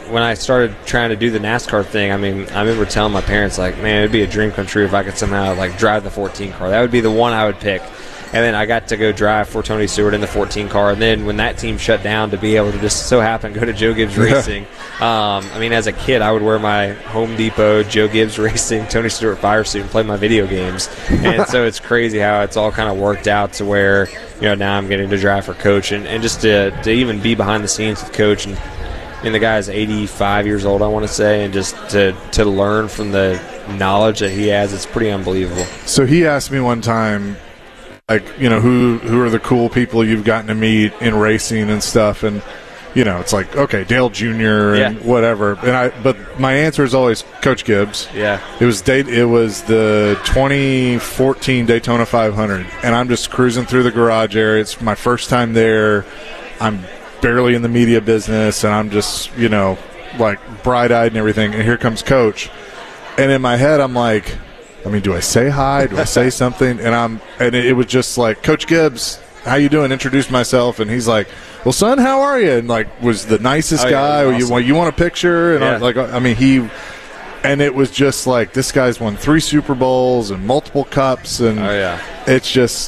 S21: when I started trying to do the NASCAR thing, I mean, I remember telling my parents, like, man, it'd be a dream come true if I could somehow, like, drive the fourteen car. That would be the one I would pick. And then I got to go drive for Tony Stewart in the fourteen car. And then when that team shut down, to be able to just so happen go to Joe Gibbs Racing. um, I mean, as a kid, I would wear my Home Depot, Joe Gibbs Racing, Tony Stewart fire suit and play my video games. And so it's crazy how it's all kind of worked out to where, you know, now I'm getting to drive for Coach. And, and just to, to even be behind the scenes with Coach. And, and the guy's eighty-five years old, I want to say. And just to, to learn from the knowledge that he has, it's pretty unbelievable.
S20: So he asked me one time, like, you know, who who are the cool people you've gotten to meet in racing and stuff, and you know, it's like, okay, Dale Junior and
S21: yeah.
S20: whatever. And I, but my answer is always Coach Gibbs.
S21: Yeah,
S20: it was date. It was the twenty fourteen Daytona five hundred, and I'm just cruising through the garage area. It's my first time there. I'm barely in the media business, and I'm just, you know, like bright-eyed and everything. And here comes Coach, and in my head, I'm like, I mean, do I say hi? Do I say something? And I'm, and it was just like, Coach Gibbs, how you doing? Introduced myself, and he's like, well, son, how are you? And like, was the nicest
S21: oh, yeah,
S20: guy.
S21: awesome.
S20: You want you want a picture? And
S21: yeah.
S20: I'm like, I mean, he, and it was just like, this guy's won three Super Bowls and multiple cups, and
S21: oh, yeah.
S20: it's just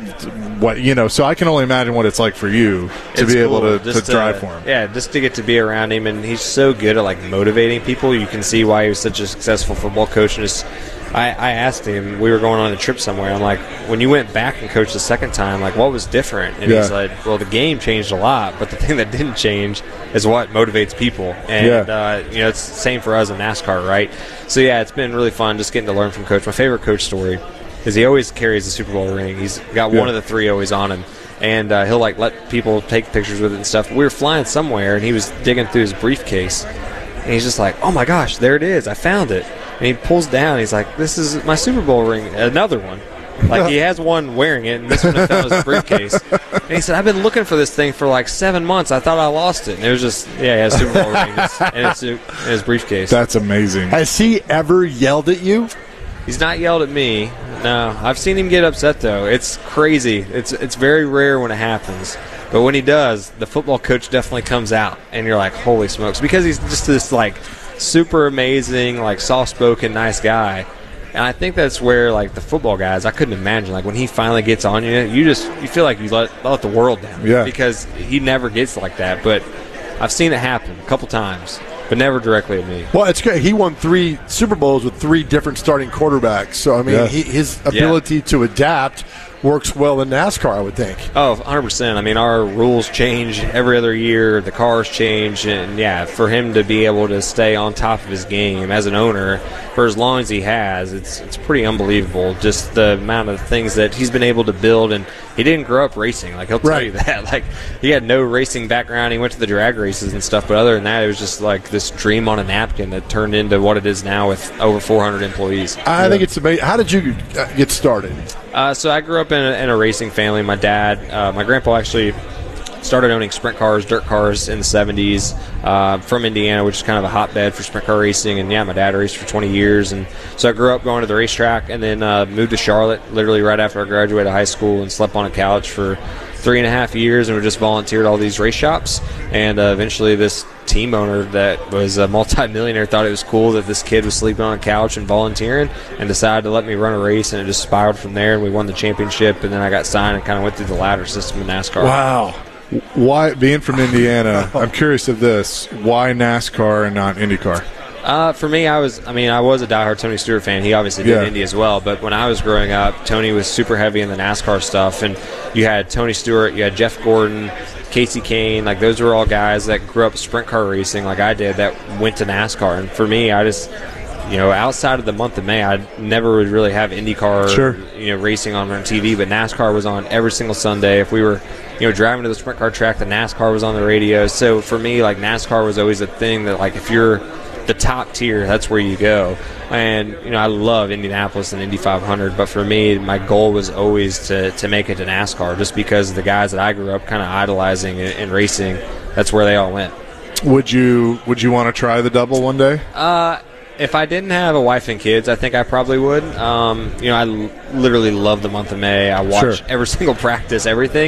S20: what, you know. So I can only imagine what it's like for you to
S21: It's
S20: be able
S21: cool.
S20: to,
S21: Just
S20: to drive for him.
S21: Yeah, just to get to be around him, and he's so good at like motivating people. You can see why he was such a successful football coach. And just, I, I asked him, we were going on a trip somewhere. I'm like, when you went back and coached the second time, like, what was different? And
S20: Yeah.
S21: he's like, well, the game changed a lot, but the thing that didn't change is what motivates people. And
S20: Yeah.
S21: uh, you know, it's the same for us in NASCAR, right? So yeah, it's been really fun just getting to learn from Coach. My favorite Coach story is he always carries the Super Bowl ring. He's got
S20: Yeah.
S21: one of the three always on him. And uh, he'll like let people take pictures with it and stuff. We were flying somewhere, and he was digging through his briefcase, and he's just like, "Oh my gosh, there it is! I found it!" And he pulls down. He's like, "This is my Super Bowl ring, another one." Like, he has one wearing it, and this one I found in his briefcase. And he said, "I've been looking for this thing for like seven months. I thought I lost it." And it was just, yeah, he has a Super Bowl ring and it's in his briefcase.
S20: That's amazing.
S22: Has he ever yelled at you?
S21: He's not yelled at me. No, I've seen him get upset though. It's crazy. It's it's very rare when it happens, but when he does, the football coach definitely comes out, and you're like, holy smokes, because he's just this like super amazing, like soft-spoken, nice guy. And I think that's where like the football guys, I couldn't imagine, like when he finally gets on you, you just you feel like you let let the world down.
S20: Yeah.
S21: Because he never gets like that. But I've seen it happen a couple times, but never directly at me.
S22: Well, it's great. He won three Super Bowls with three different starting quarterbacks. So, I mean,
S20: Yeah.
S22: he, his ability to adapt works well in NASCAR, I would think.
S21: Oh, one hundred percent. I mean, our rules change every other year. The cars change. And, yeah, for him to be able to stay on top of his game as an owner for as long as he has, it's it's pretty unbelievable. Just the amount of things that he's been able to build. And he didn't grow up racing. Like, he'll tell
S22: Right.
S21: you that. Like, he had no racing background. He went to the drag races and stuff. But other than that, it was just like this dream on a napkin that turned into what it is now with over four hundred employees.
S22: I think it's amazing. How did you uh, get started?
S21: Uh, so I grew up in a, in a racing family. My dad, uh, my grandpa actually started owning sprint cars, dirt cars in the seventies uh, from Indiana, which is kind of a hotbed for sprint car racing. And, yeah, my dad raced for twenty years. And so I grew up going to the racetrack and then uh, moved to Charlotte literally right after I graduated high school and slept on a couch for three and a half years and we just volunteered at all these race shops. And uh, eventually this team owner that was a multi-millionaire thought it was cool that this kid was sleeping on a couch and volunteering and decided to let me run a race, and it just spiraled from there, and we won the championship, and then I got signed and kind of went through the ladder system in NASCAR.
S22: Wow.
S20: Why, being from Indiana, I'm curious of this. Why NASCAR and not IndyCar?
S21: Uh, for me, I was, I mean, I was a diehard Tony Stewart fan. He obviously did
S20: Yeah.
S21: Indy as well. But when I was growing up, Tony was super heavy in the NASCAR stuff. And you had Tony Stewart, you had Jeff Gordon, Casey Kane. Like, those were all guys that grew up sprint car racing like I did that went to NASCAR. And for me, I just, you know, outside of the month of May, I never would really have IndyCar,
S20: Sure.
S21: you know, racing on on T V. But NASCAR was on every single Sunday. If we were, you know, driving to the sprint car track, the NASCAR was on the radio. So for me, like, NASCAR was always a thing that, like, if you're the top tier, that's where you go. And, you know, I love Indianapolis and Indy five hundred, but for me, my goal was always to, to make it to NASCAR, just because the guys that I grew up kind of idolizing and, and racing, that's where they all went.
S20: Would you Would you want to try the double one day?
S21: Uh, if I didn't have a wife and kids, I think I probably would. Um, you know, I l- literally love the month of May. I watch
S20: Sure.
S21: every single practice, everything.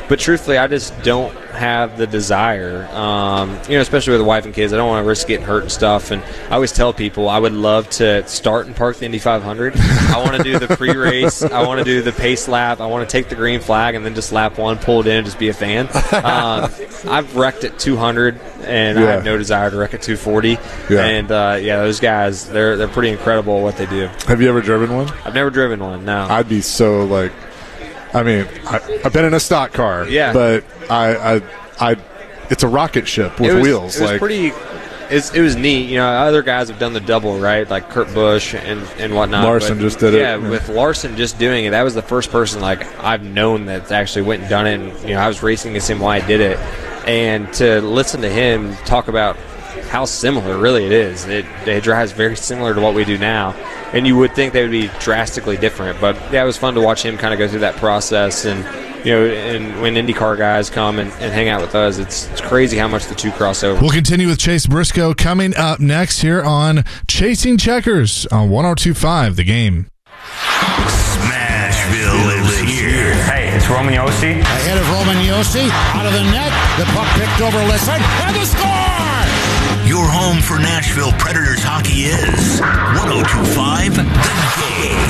S21: But truthfully, I just don't have the desire, um, you know, especially with a wife and kids. I don't want to risk getting hurt and stuff. And I always tell people I would love to start and park the Indy five hundred. I want to do the pre-race. I want to do the pace lap. I want to take the green flag and then just lap one, pull it in, and just be a fan. Um, I've wrecked at two hundred, and
S20: Yeah.
S21: I have no desire to wreck at two forty.
S20: Yeah.
S21: And, uh, yeah, those guys, they're they're pretty incredible at what they do.
S20: Have you ever driven one?
S21: I've never driven one, no.
S20: I'd be so, like, I mean, I, I've been in a stock car,
S21: Yeah.
S20: but I, I, I, it's a rocket ship with
S21: it was,
S20: wheels.
S21: It was
S20: like,
S21: pretty. It's, it was neat. You know, other guys have done the double, right? Like Kurt Busch and, and whatnot.
S20: Larson
S21: but,
S20: just did it.
S21: Yeah,
S20: Yeah.
S21: with Larson just doing it, that was the first person like I've known that actually went and done it. And, you know, I was racing against him while I did it, and to listen to him talk about how similar really it is. It, it drives very similar to what we do now, and you would think they would be drastically different. But yeah, it was fun to watch him kind of go through that process. And you know, and when IndyCar guys come and, and hang out with us, it's it's crazy how much the two cross over.
S2: We'll continue with Chase Briscoe coming up next here on Chasing Checkers on one oh two point five The Game.
S5: Smashville lives here.
S1: Hey, it's Roman Yossi.
S3: Ahead of Roman Yossi, out of the net, the puck picked over Lisson, and the score!
S5: Your home for Nashville Predators hockey is one oh two point five The Game.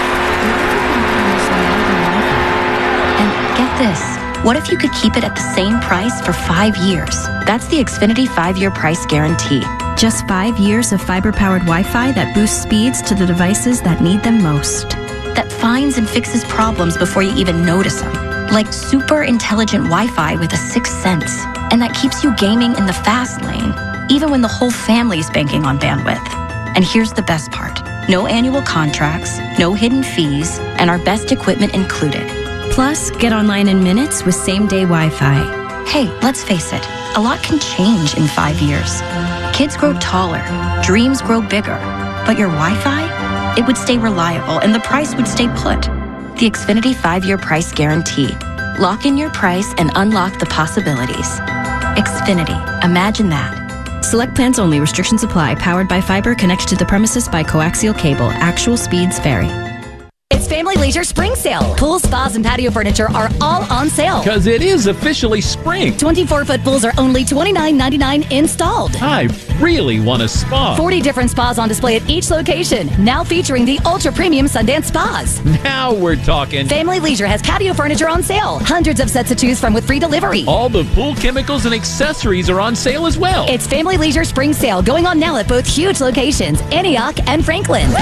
S23: And get this, what if you could keep it at the same price for five years? That's the Xfinity five-year price guarantee.
S9: Just five years of fiber-powered Wi-Fi that boosts speeds to the devices that need them most.
S23: That finds and fixes problems before you even notice them. Like super intelligent Wi-Fi with a sixth sense. And that keeps you gaming in the fast lane, even when the whole family's banking on bandwidth. And here's the best part. No annual contracts, no hidden fees, and our best equipment included.
S9: Plus, get online in minutes with same-day Wi-Fi.
S23: Hey, let's face it, a lot can change in five years. Kids grow taller, dreams grow bigger, but your Wi-Fi, it would stay reliable and the price would stay put. The Xfinity five-year price guarantee. Lock in your price and unlock the possibilities. Xfinity, imagine that.
S9: Select plans only. Restrictions apply. Powered by fiber. Connected to the premises by coaxial cable. Actual speeds vary.
S24: It's Family Leisure Spring Sale. Pools, spas, and patio furniture are all on sale.
S25: Because it is officially spring.
S24: twenty-four foot pools are only twenty-nine ninety-nine installed.
S25: I really want a spa.
S24: forty different spas on display at each location. Now featuring the ultra premium Sundance Spas.
S25: Now we're talking.
S24: Family Leisure has patio furniture on sale. Hundreds of sets to choose from with free delivery.
S25: All the pool chemicals and accessories are on sale as well.
S24: It's Family Leisure Spring Sale going on now at both huge locations, Antioch and Franklin.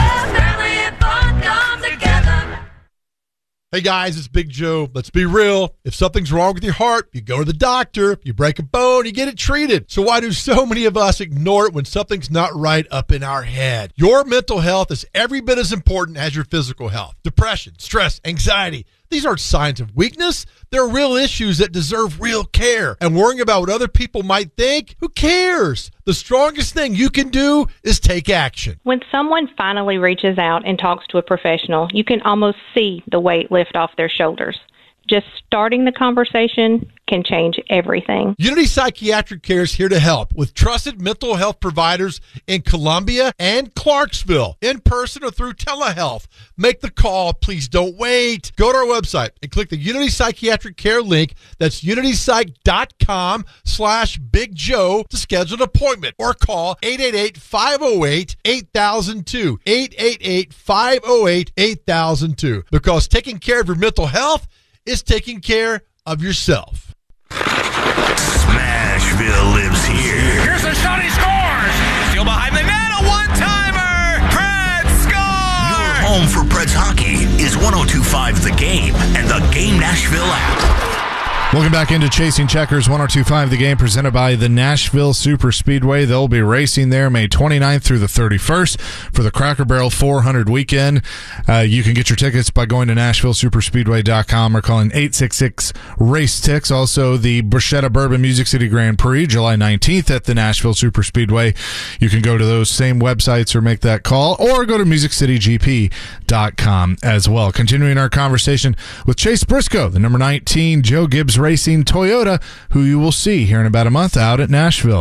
S26: Hey guys, it's Big Joe. Let's be real. If something's wrong with your heart, you go to the doctor. You break a bone, you get it treated. So why do so many of us ignore it when something's not right up in our head? Your mental health is every bit as important as your physical health. Depression, stress, anxiety. These aren't signs of weakness. They're real issues that deserve real care. And worrying about what other people might think, who cares? The strongest thing you can do is take action.
S27: When someone finally reaches out and talks to a professional, you can almost see the weight lift off their shoulders. Just starting the conversation can change everything.
S26: Unity Psychiatric Care is here to help with trusted mental health providers in Columbia and Clarksville, in person or through telehealth. Make the call. Please don't wait. Go to our website and click the Unity Psychiatric Care link. That's unitypsych.com slash Big Joe to schedule an appointment or call eight eight eight, five oh eight, eight thousand two. eight eight eight, five oh eight, eight thousand two. Because taking care of your mental health is taking care of yourself.
S5: Smashville lives here.
S12: Here's a shot, he scores! Still behind the net, a one-timer! Preds score!
S5: Your home for Preds hockey is one oh two point five The Game and the Game Nashville app.
S2: Welcome back into Chasing Checkers, one oh two point five The Game, presented by the Nashville Super Speedway. They'll be racing there May twenty-ninth through the thirty-first for the Cracker Barrel four hundred weekend. Uh, you can get your tickets by going to nashville super speedway dot com or calling eight six six, race tix. Also, the Bruschetta Bourbon Music City Grand Prix, July nineteenth at the Nashville Super Speedway. You can go to those same websites or make that call, or go to music city g p dot com as well. Continuing our conversation with Chase Briscoe, the number nineteen Joe Gibbs Racing Toyota, who you will see here in about a month out at Nashville.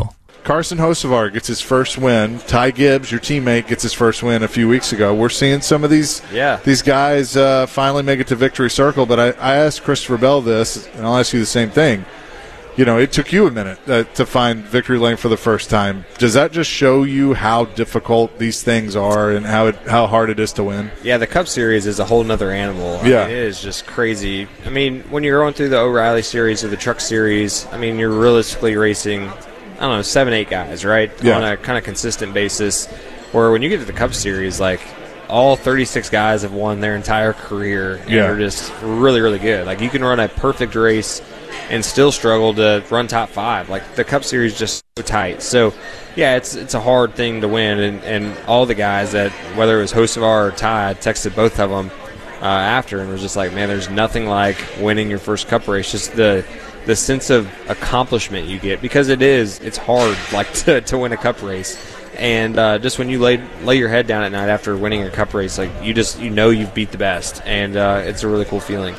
S20: Carson Hocevar gets his first win. Ty Gibbs, your teammate, gets his first win a few weeks ago. We're seeing some of these
S21: yeah.
S20: these guys uh, finally make it to victory circle. But I, I asked Christopher Bell this, and I'll ask you the same thing. You know, it took you a minute uh, to find victory lane for the first time. Does that just show you how difficult these things are and how it, how hard it is to win?
S21: Yeah, the Cup Series is a whole nother animal. I
S20: Yeah.
S21: mean, it is just crazy. I mean, when you're going through the O'Reilly Series or the Truck Series, I mean, you're realistically racing, I don't know, seven, eight guys, right?
S20: Yeah.
S21: On a kind of consistent basis. Where when you get to the Cup Series, like, all thirty-six guys have won their entire career and
S20: Yeah.
S21: are just really, really good. Like, you can run a perfect race and still struggle to run top five. Like, the Cup Series is just so tight. So, yeah, it's it's a hard thing to win. And, and all the guys that, whether it was Hocevar or Ty, I texted both of them uh, after and was just like, man, there's nothing like winning your first Cup race. Just the the sense of accomplishment you get, because it is, it's hard, like, to, to win a Cup race. And uh, just when you lay lay your head down at night after winning a Cup race, like, you just, you know you've beat the best. And uh, it's a really cool feeling.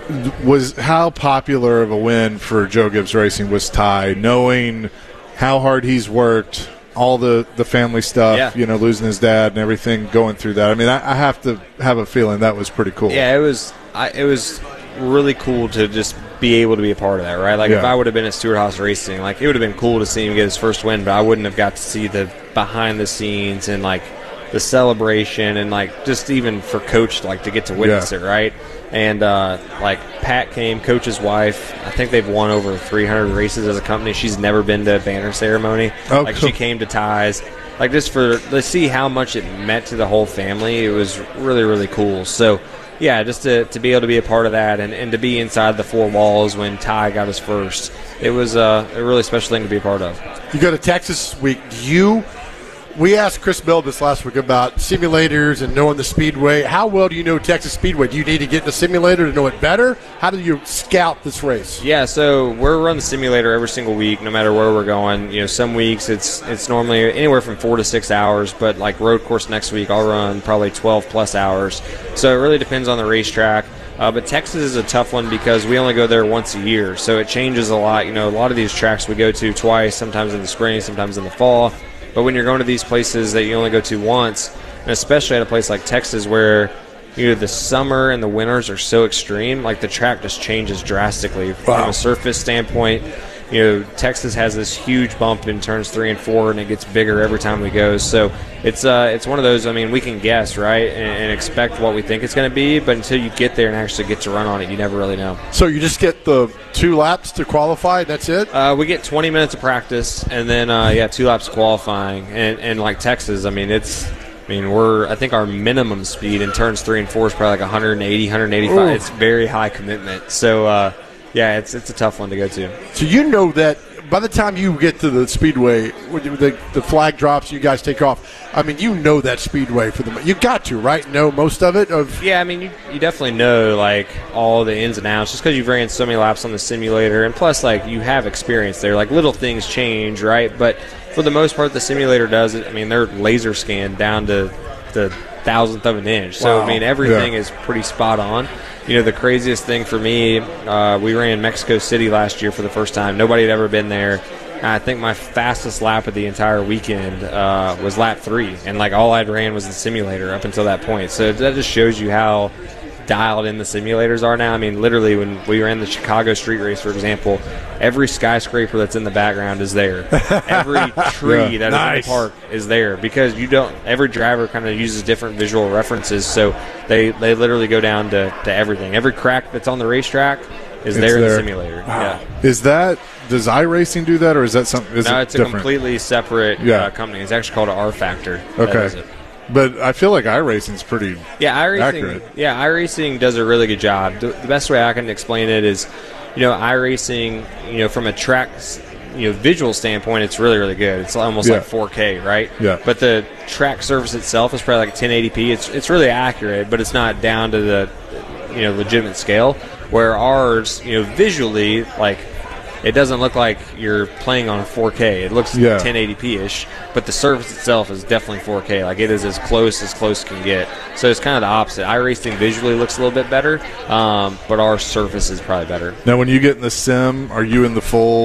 S20: Was how popular of a win for Joe Gibbs Racing was Ty, knowing how hard he's worked, all the, the family stuff,
S21: Yeah.
S20: you know, losing his dad and everything, going through that. I mean, I, I have to have a feeling that was pretty cool.
S21: Yeah, it was I, it was really cool to just be able to be a part of that, right? Like,
S20: Yeah.
S21: if I would have been at Stewart Haas Racing, like, it would have been cool to see him get his first win, but I wouldn't have got to see the behind the scenes and, like, the celebration and, like, just even for Coach, like, to get to witness
S20: Yeah.
S21: it, right? And, uh, like, Pat came, Coach's wife. I think they've won over three hundred races as a company. She's never been to a banner ceremony.
S20: Oh,
S21: like,
S20: cool.
S21: she came to Ty's. Like, just for to see how much it meant to the whole family, it was really, really cool. So, yeah, just to, to be able to be a part of that and, and to be inside the four walls when Ty got his first, it was uh, a really special thing to be a part of.
S22: You go to Texas this week. Do you we asked Chris Bell this last week about simulators and knowing the Speedway. How well do you know Texas Speedway? Do you need to get in the simulator to know it better? How do you scout this race?
S21: Yeah, so we're running the simulator every single week, no matter where we're going. You know, some weeks it's it's normally anywhere from four to six hours, but like road course next week, I'll run probably twelve plus hours. So it really depends on the racetrack. Uh, but Texas is a tough one because we only go there once a year, so it changes a lot. You know, a lot of these tracks we go to twice, sometimes in the spring, sometimes in the fall. But when you're going to these places that you only go to once, and especially at a place like Texas where you know the summer and the winters are so extreme, like the track just changes drastically wow. from a surface standpoint. You know, Texas has this huge bump in turns three and four, and it gets bigger every time we go. So it's uh, it's one of those. I mean, we can guess, right, and, and expect what we think it's going to be, but until you get there and actually get to run on it, you never really know.
S22: So you just get the two laps to qualify, and that's it?
S21: Uh, we get twenty minutes of practice, and then uh, yeah, two laps of qualifying. And and like Texas, I mean, it's. I mean, we're. I think our minimum speed in turns three and four is probably like one eighty, one eighty-five. Ooh. It's very high commitment. So. Uh, Yeah, it's it's a tough one to go to.
S22: So you know that by the time you get to the speedway, when the, the flag drops, you guys take off. I mean, you know that speedway for the you got to right know most of it. Of
S21: yeah, I mean, you, you definitely know like all the ins and outs just because you've ran so many laps on the simulator, and plus like you have experience there. Like little things change, right? But for the most part, the simulator does it. I mean, they're laser scanned down to the thousandth of an inch. So
S22: wow.
S21: I mean, everything
S22: yeah.
S21: is pretty spot on. You know, the craziest thing for me, uh, we ran Mexico City last year for the first time. Nobody had ever been there. I think my fastest lap of the entire weekend uh, was lap three, and like all I'd ran was the simulator up until that point. So that just shows you how dialed in the simulators are now. I mean, literally, when we ran the Chicago street race, for example, every skyscraper that's in the background is there. Every tree
S22: yeah,
S21: that
S22: nice.
S21: is in the park is there because you don't. Every driver kind of uses different visual references, so they they literally go down to, to everything. Every crack that's on the racetrack is
S20: it's
S21: there in
S20: there.
S21: the simulator.
S20: Wow.
S21: Yeah.
S20: Is that does iRacing do that, or is that something? Is
S21: no,
S20: it
S21: it's
S20: different?
S21: a completely separate
S20: yeah.
S21: uh, company. It's actually called R Factor.
S20: Okay. But I feel like iRacing's pretty
S21: yeah, iRacing,
S20: accurate.
S21: Yeah, iRacing does a really good job. The, the best way I can explain it is, you know, iRacing, you know, from a track, you know, visual standpoint, it's really, really good. It's almost
S20: yeah.
S21: like four K, right?
S20: Yeah.
S21: But the track surface itself is probably like ten eighty p. It's it's really accurate, but it's not down to the, you know, legitimate scale. Where ours, you know, visually, like, it doesn't look like you're playing on a four K. It looks
S20: yeah.
S21: ten eighty p-ish, but the surface itself is definitely four K. Like, it is as close as close can get. So it's kind of the opposite. iRacing visually looks a little bit better, um, but our surface is probably better.
S20: Now, when you get in the sim, are you in the full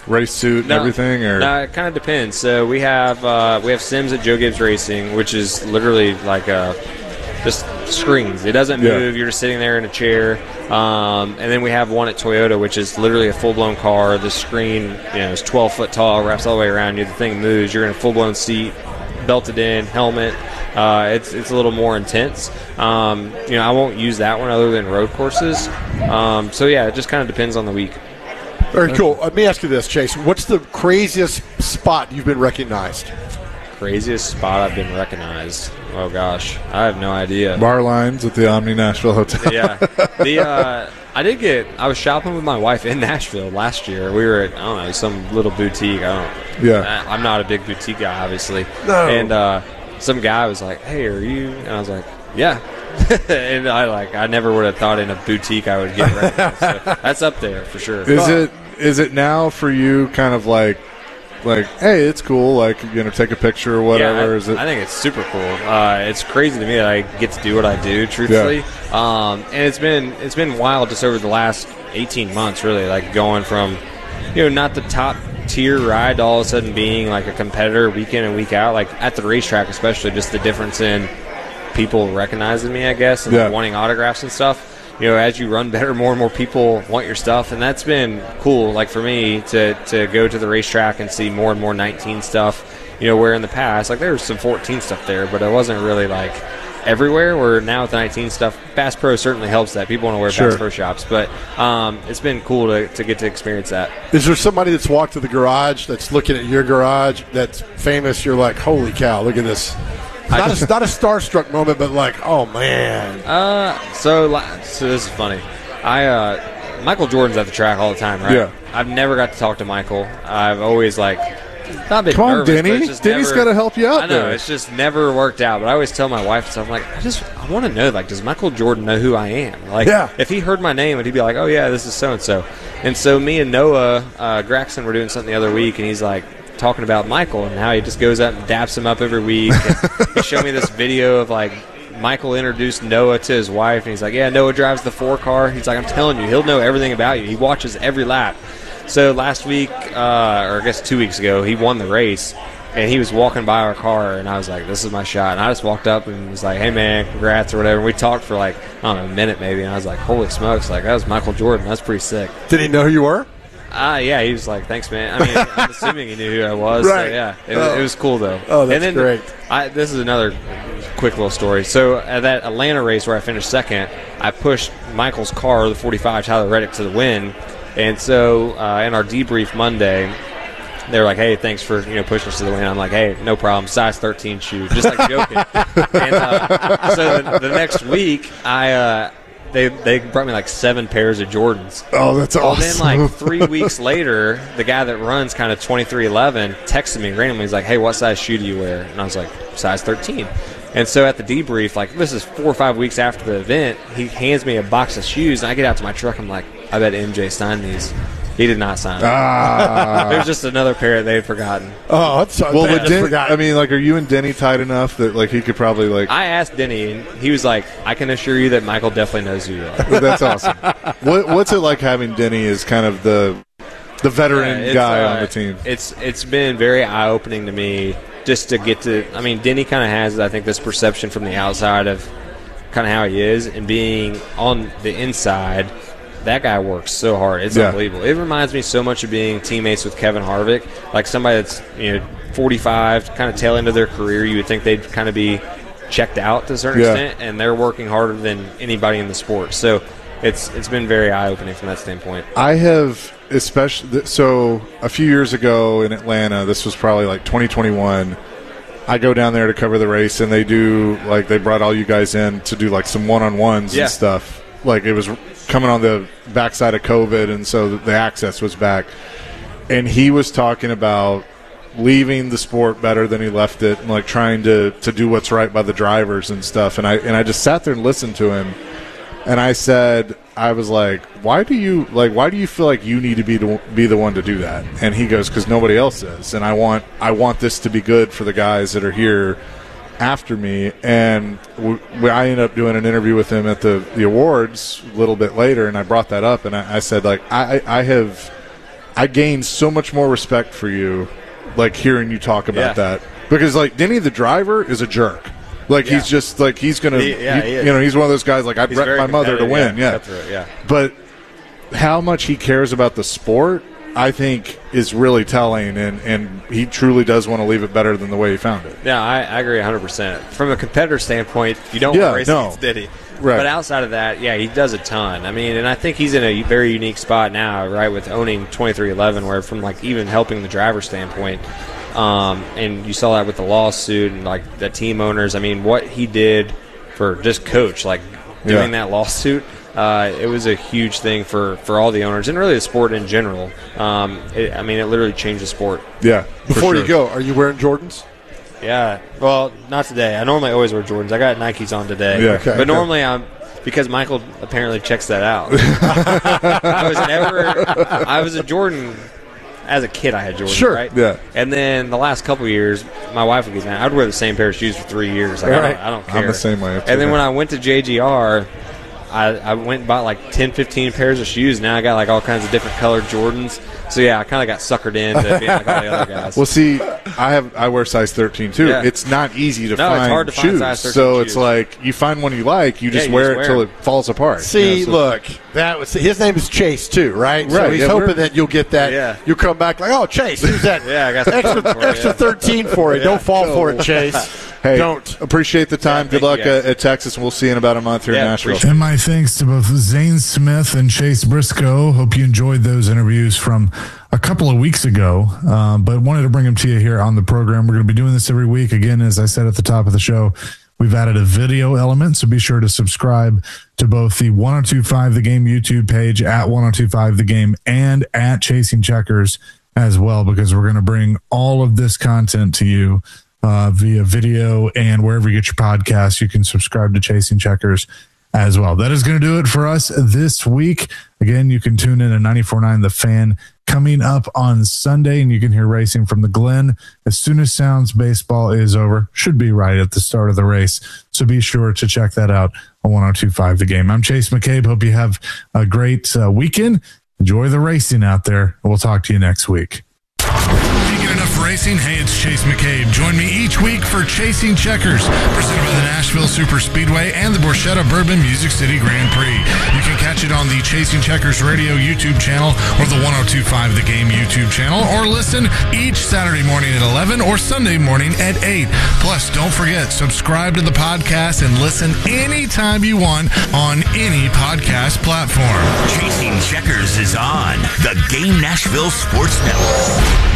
S20: race suit and
S21: No,
S20: everything, or
S21: no, it kind of depends. So we have uh, we have Sims at Joe Gibbs Racing, which is literally like a just screens. It doesn't
S20: Yeah.
S21: move. You're just sitting there in a chair. Um, and then we have one at Toyota, which is literally a full blown car. The screen, you know, is twelve foot tall, wraps all the way around you. The thing moves. You're in a full blown seat, belted in, helmet. Uh, it's it's a little more intense. Um, you know, I won't use that one other than road courses. Um, so yeah, it just kind of depends on the week.
S22: Very cool. Let me ask you this, Chase. What's the craziest spot you've been recognized?
S21: Craziest spot I've been recognized. Oh gosh, I have no idea.
S20: bar lines at the Omni Nashville Hotel.
S21: Yeah, the uh, I did get. I was shopping with my wife in Nashville last year. We were at I don't know some little boutique. I don't.
S20: Yeah.
S21: I, I'm not a big boutique guy, obviously.
S22: No.
S21: And uh, some guy was like, "Hey, are you?" And I was like, "Yeah." And I like I never would have thought in a boutique I would get recognized. So that's up there for sure.
S20: Is it is it now for you kind of like like hey, it's cool, like, you know, take a picture or whatever?
S21: Yeah, I,
S20: is it
S21: I think it's super cool. Uh, it's crazy to me that I get to do what I do, truthfully. Um, and it's been it's been wild just over the last eighteen months, really, like going from, you know, not the top tier ride to all of a sudden being like a competitor week in and week out, like at the racetrack especially, just the difference in people recognizing me, I guess, and
S20: Yeah.
S21: like wanting autographs and stuff. You know, as you run better, more and more people want your stuff, and that's been cool. Like for me to to go to the racetrack and see more and more nineteen stuff. You know, where in the past, like there was some fourteen stuff there, but it wasn't really like everywhere. Where now with the nineteen stuff, Bass Pro certainly helps that. People want to wear
S22: Sure.
S21: Bass Pro shops, but um, it's been cool to, to get to experience that.
S22: Is there somebody that's walked to the garage that's looking at your garage that's famous? You're like, holy cow, look at this. Not a, not a starstruck moment, but like, oh, man.
S21: Uh, so la- so this is funny. I uh, Michael Jordan's at the track all the time, right?
S20: Yeah.
S21: I've never got to talk to Michael. I've always like not been
S20: Come on,
S21: nervous, but
S20: Denny.
S21: it's just
S20: Denny's
S21: never-
S20: gotta help you out
S21: I know
S20: there.
S21: it's just never worked out. But I always tell my wife stuff. I'm like, I just I want to know, like, does Michael Jordan know who I am? Like,
S22: Yeah.
S21: if he heard my name, would he be like, oh yeah, this is so and so? And so me and Noah uh, Graxton were doing something the other week, and he's like talking about Michael and how he just goes up and daps him up every week. And he showed me this video of like Michael introduced Noah to his wife, and he's like, yeah, Noah drives the four car. He's like, I'm telling you, he'll know everything about you. He watches every lap. So last week, uh, or I guess two weeks ago, he won the race, and he was walking by our car, and I was like, this is my shot. And I just walked up and was like, hey, man, congrats or whatever. And we talked for like, I don't know, a minute maybe, and I was like, holy smokes, like, that was Michael Jordan. That's pretty sick.
S22: Did he know who you were?
S21: Uh, yeah, he was like, thanks, man. I mean, I'm assuming he knew who I was.
S22: Right.
S21: So, yeah, it,
S22: Oh.
S21: it was cool, though.
S22: Oh, that's
S21: and then
S22: great.
S21: I, this is another quick little story. So at that Atlanta race where I finished second, I pushed Michael's car, the forty-five, Tyler Reddick, to the win. And so uh, in our debrief Monday, they were like, hey, thanks for, you know, pushing us to the win. I'm like, hey, no problem, size thirteen shoe, just like joking. And uh, so the, the next week, I uh, they they brought me like seven pairs of Jordans.
S22: Oh, that's
S21: well,
S22: awesome.
S21: then like three weeks later, the guy that runs kind of twenty-three eleven texted me randomly. He's like, hey, what size shoe do you wear? And I was like, size thirteen. And so at the debrief, like this is four or five weeks after the event, he hands me a box of shoes, and I get out to my truck. I'm like, I bet M J signed these. He did not sign them.
S20: Ah.
S21: There's just another pair that they had forgotten.
S22: Oh, that's
S20: well,
S22: bad.
S20: but Den- I mean, like, are you and Denny tight enough that like he could probably like?
S21: I asked Denny, and he was like, I can assure you that Michael definitely knows who you are.
S20: That's awesome. What, what's it like having Denny as kind of the the veteran
S21: Yeah, it's,
S20: guy
S21: uh,
S20: on the team?
S21: It's it's been very eye opening to me just to get to. I mean, Denny kind of has, I think, this perception from the outside of kind of how he is, and being on the inside. That guy works so hard. It's
S20: Yeah.
S21: unbelievable. It reminds me so much of being teammates with Kevin Harvick, like somebody that's, you know, forty-five, kind of tail end of their career. You would think they'd kind of be checked out to a certain
S20: Yeah.
S21: extent, and they're working harder than anybody in the sport. So it's it's been very eye-opening from that standpoint.
S20: I have, especially, so a few years ago in Atlanta, this was probably like twenty twenty-one, I go down there to cover the race, and they do, like, they brought all you guys in to do, like, some one-on-ones
S21: Yeah.
S20: and stuff. Like, it was coming on the backside of COVID, and so the access was back. And he was talking about leaving the sport better than he left it, and, like, trying to, to do what's right by the drivers and stuff. And I and I just sat there and listened to him. And I said, I was like, why do you like? Why do you feel like you need to be to be the one to do that? And he goes, because nobody else is, and I want I want this to be good for the guys that are here after me. And we, we, I ended up doing an interview with him at the, the awards a little bit later, and I brought that up, and I, I said, like, I I have I gained so much more respect for you, like hearing you talk about
S21: Yeah.
S20: that. Because like Denny the driver is a jerk. Like
S21: Yeah.
S20: he's just like he's gonna,
S21: He- yeah,
S20: he-
S21: he is.
S20: you know, he's one of those guys. Like I'd
S21: He's
S20: wreck
S21: very
S20: my mother to
S21: competitive,
S20: win.
S21: yeah,
S20: Yeah,
S21: cutthroat, yeah.
S20: But how much he cares about the sport, I think, is really telling, and, and he truly does want to leave it better than the way he found it.
S21: Yeah, I, I agree one hundred percent. From a competitor standpoint, you don't
S20: Yeah,
S21: want to race
S20: no.
S21: against Diddy.
S20: Right.
S21: But outside of that, yeah, he does a ton. I mean, and I think he's in a very unique spot now, right, with owning twenty-three eleven, where from, like, even helping the driver standpoint, um, and you saw that with the lawsuit and, like, the team owners. I mean, what he did for just Coach, like, doing
S20: Yeah.
S21: that lawsuit, uh, it was a huge thing for, for all the owners and really the sport in general. Um, it, I mean, it literally changed the sport.
S20: Yeah.
S22: Before you go, are you wearing Jordans?
S21: Yeah, well, not today. I normally always wear Jordans. I got Nikes on today.
S22: Yeah. Okay,
S21: but
S22: okay.
S21: normally I'm because Michael apparently checks that out. I was never. I was a Jordan as a kid. I had Jordan,
S20: Sure,
S21: right?
S20: yeah.
S21: And then the last couple of years, my wife would get mad. I'd wear the same pair of shoes for three years. Like, I,
S20: Right.
S21: don't, I don't
S20: I'm
S21: care.
S20: the same way, too,
S21: And then
S20: man.
S21: when I went to J G R. I, I went and bought like ten, fifteen pairs of shoes. Now I got like all kinds of different colored Jordans. So yeah, I kind of got suckered into being like all the other guys.
S20: Well, see, I have I wear size thirteen too.
S21: Yeah.
S20: It's not easy to
S21: No, it's
S20: find
S21: hard to find
S20: shoes,
S21: size thirteen
S20: so
S21: shoes.
S20: it's like you find one you like, you
S21: Yeah,
S20: just
S21: you
S20: wear
S21: just
S20: it
S21: wear
S20: till
S21: it.
S20: it falls apart.
S22: See,
S20: You know, so-
S22: look, that was his name is Chase too, right? So
S20: Right,
S22: he's
S20: yeah,
S22: hoping
S20: we're-
S22: that you'll get that.
S21: Yeah.
S22: You'll come back like, oh, Chase, here's that
S21: Yeah, I got some
S22: extra
S21: for you,
S22: extra
S21: yeah.
S22: thirteen for you.
S21: Yeah.
S22: Don't fall for it, Chase.
S20: Hey,
S22: Don't.
S20: appreciate the time.
S21: Yeah,
S20: Good
S21: thank
S20: luck
S21: you, guys.
S20: at, at Texas, and we'll see you in about a month here
S21: Yeah,
S20: in Nashville.
S21: appreciate
S2: And my thanks to both Zane Smith and Chase Briscoe. Hope you enjoyed those interviews from a couple of weeks ago, uh, but wanted to bring them to you here on the program. We're going to be doing this every week. Again, as I said at the top of the show, we've added a video element, so be sure to subscribe to both the one oh two five The Game YouTube page at one oh two five The Game and at Chasing Checkers as well, because we're going to bring all of this content to you uh, via video, and wherever you get your podcasts, you can subscribe to Chasing Checkers as well. That is going to do it for us this week. Again, you can tune in at ninety-four point nine The Fan coming up on Sunday, and you can hear racing from the Glen as soon as Sounds baseball is over. Should be right at the start of the race. So be sure to check that out on one oh two five The Game. I'm Chase McCabe. Hope you have a great uh, weekend. Enjoy the racing out there. We'll talk to you next week.
S1: Can't get enough racing? Hey, it's Chase McCabe. Join me each week for Chasing Checkers, presented by the Nashville Super Speedway and the Borchetta Bourbon Music City Grand Prix. You can catch it on the Chasing Checkers radio YouTube channel or the one oh two five The Game YouTube channel, or listen each Saturday morning at eleven or Sunday morning at eight. Plus, don't forget, subscribe to the podcast and listen anytime you want on any podcast platform.
S5: Chasing Checkers is on the Game Nashville Sports Network.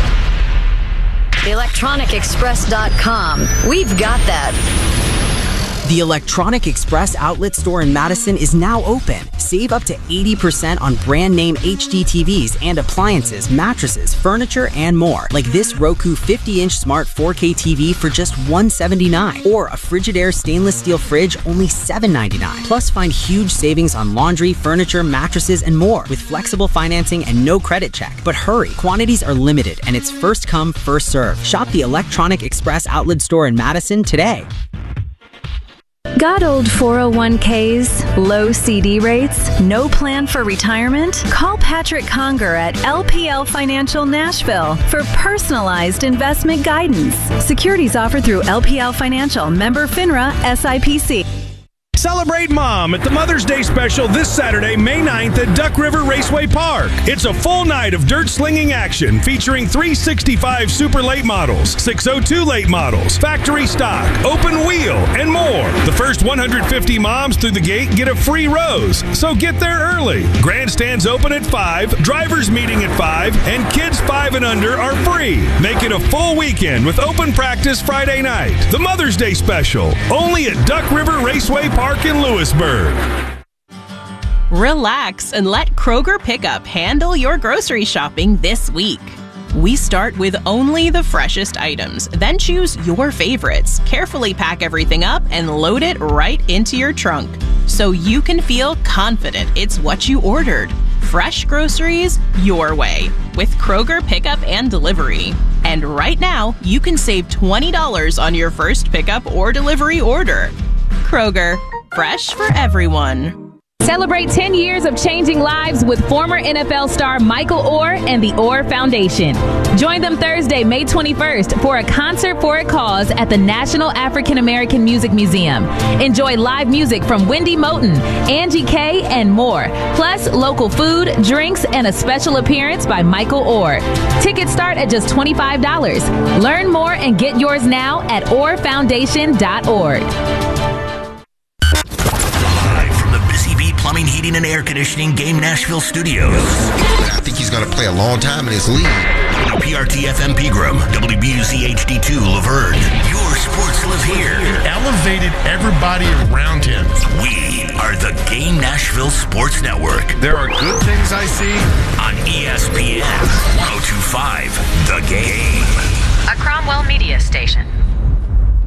S24: the electronic express dot com. We've got that.
S4: The Electronic Express outlet store in Madison is now open. Save up to eighty percent on brand name H D T Vs and appliances, mattresses, furniture, and more. Like this Roku fifty inch smart four K T V for just one hundred seventy-nine dollars. Or a Frigidaire stainless steel fridge, only seven ninety-nine. Plus find huge savings on laundry, furniture, mattresses, and more with flexible financing and no credit check. But hurry, quantities are limited and it's first come, first serve. Shop the Electronic Express outlet store in Madison today.
S9: Got old four oh one k's, low C D rates, no plan for retirement? Call Patrick Conger at L P L Financial Nashville for personalized investment guidance. Securities offered through L P L Financial, member FINRA, S I P C.
S6: Celebrate Mom at the Mother's Day special this Saturday, May ninth at Duck River Raceway Park. It's a full night of dirt slinging action featuring three sixty-five Super Late models, six oh two Late models, factory stock, open wheel, and more. The first one hundred fifty moms through the gate get a free rose, so get there early. Grandstands open at five, drivers meeting at five, and kids five and under are free. Make it a full weekend with open practice Friday night. The Mother's Day special, only at Duck River Raceway Park in Lewisburg.
S7: Relax and let Kroger Pickup handle your grocery shopping this week. We start with only the freshest items, then choose your favorites, carefully pack everything up, and load it right into your trunk so you can feel confident it's what you ordered. Fresh groceries your way with Kroger Pickup and Delivery. And right now, you can save twenty dollars on your first pickup or delivery order. Kroger, fresh for everyone.
S8: Celebrate ten years of changing lives with former N F L star Michael Orr and the Orr Foundation. Join them Thursday, May twenty-first for a concert for a cause at the National African American Music Museum. Enjoy live music from Wendy Moten, Angie K, and more. Plus, local food, drinks, and a special appearance by Michael Orr. Tickets start at just twenty-five dollars. Learn more and get yours now at orr foundation dot org.
S5: Plumbing, heating, and air conditioning Game Nashville Studios.
S10: I think he's going to play a long time in this league.
S5: W P R T F M Pegram, W B U Z H D two Laverne. Your sports live here.
S11: Elevated everybody around him.
S5: We are the Game Nashville Sports Network.
S11: There are good things I see
S5: on E S P N one oh two point five The Game.
S13: A Cromwell Media Station.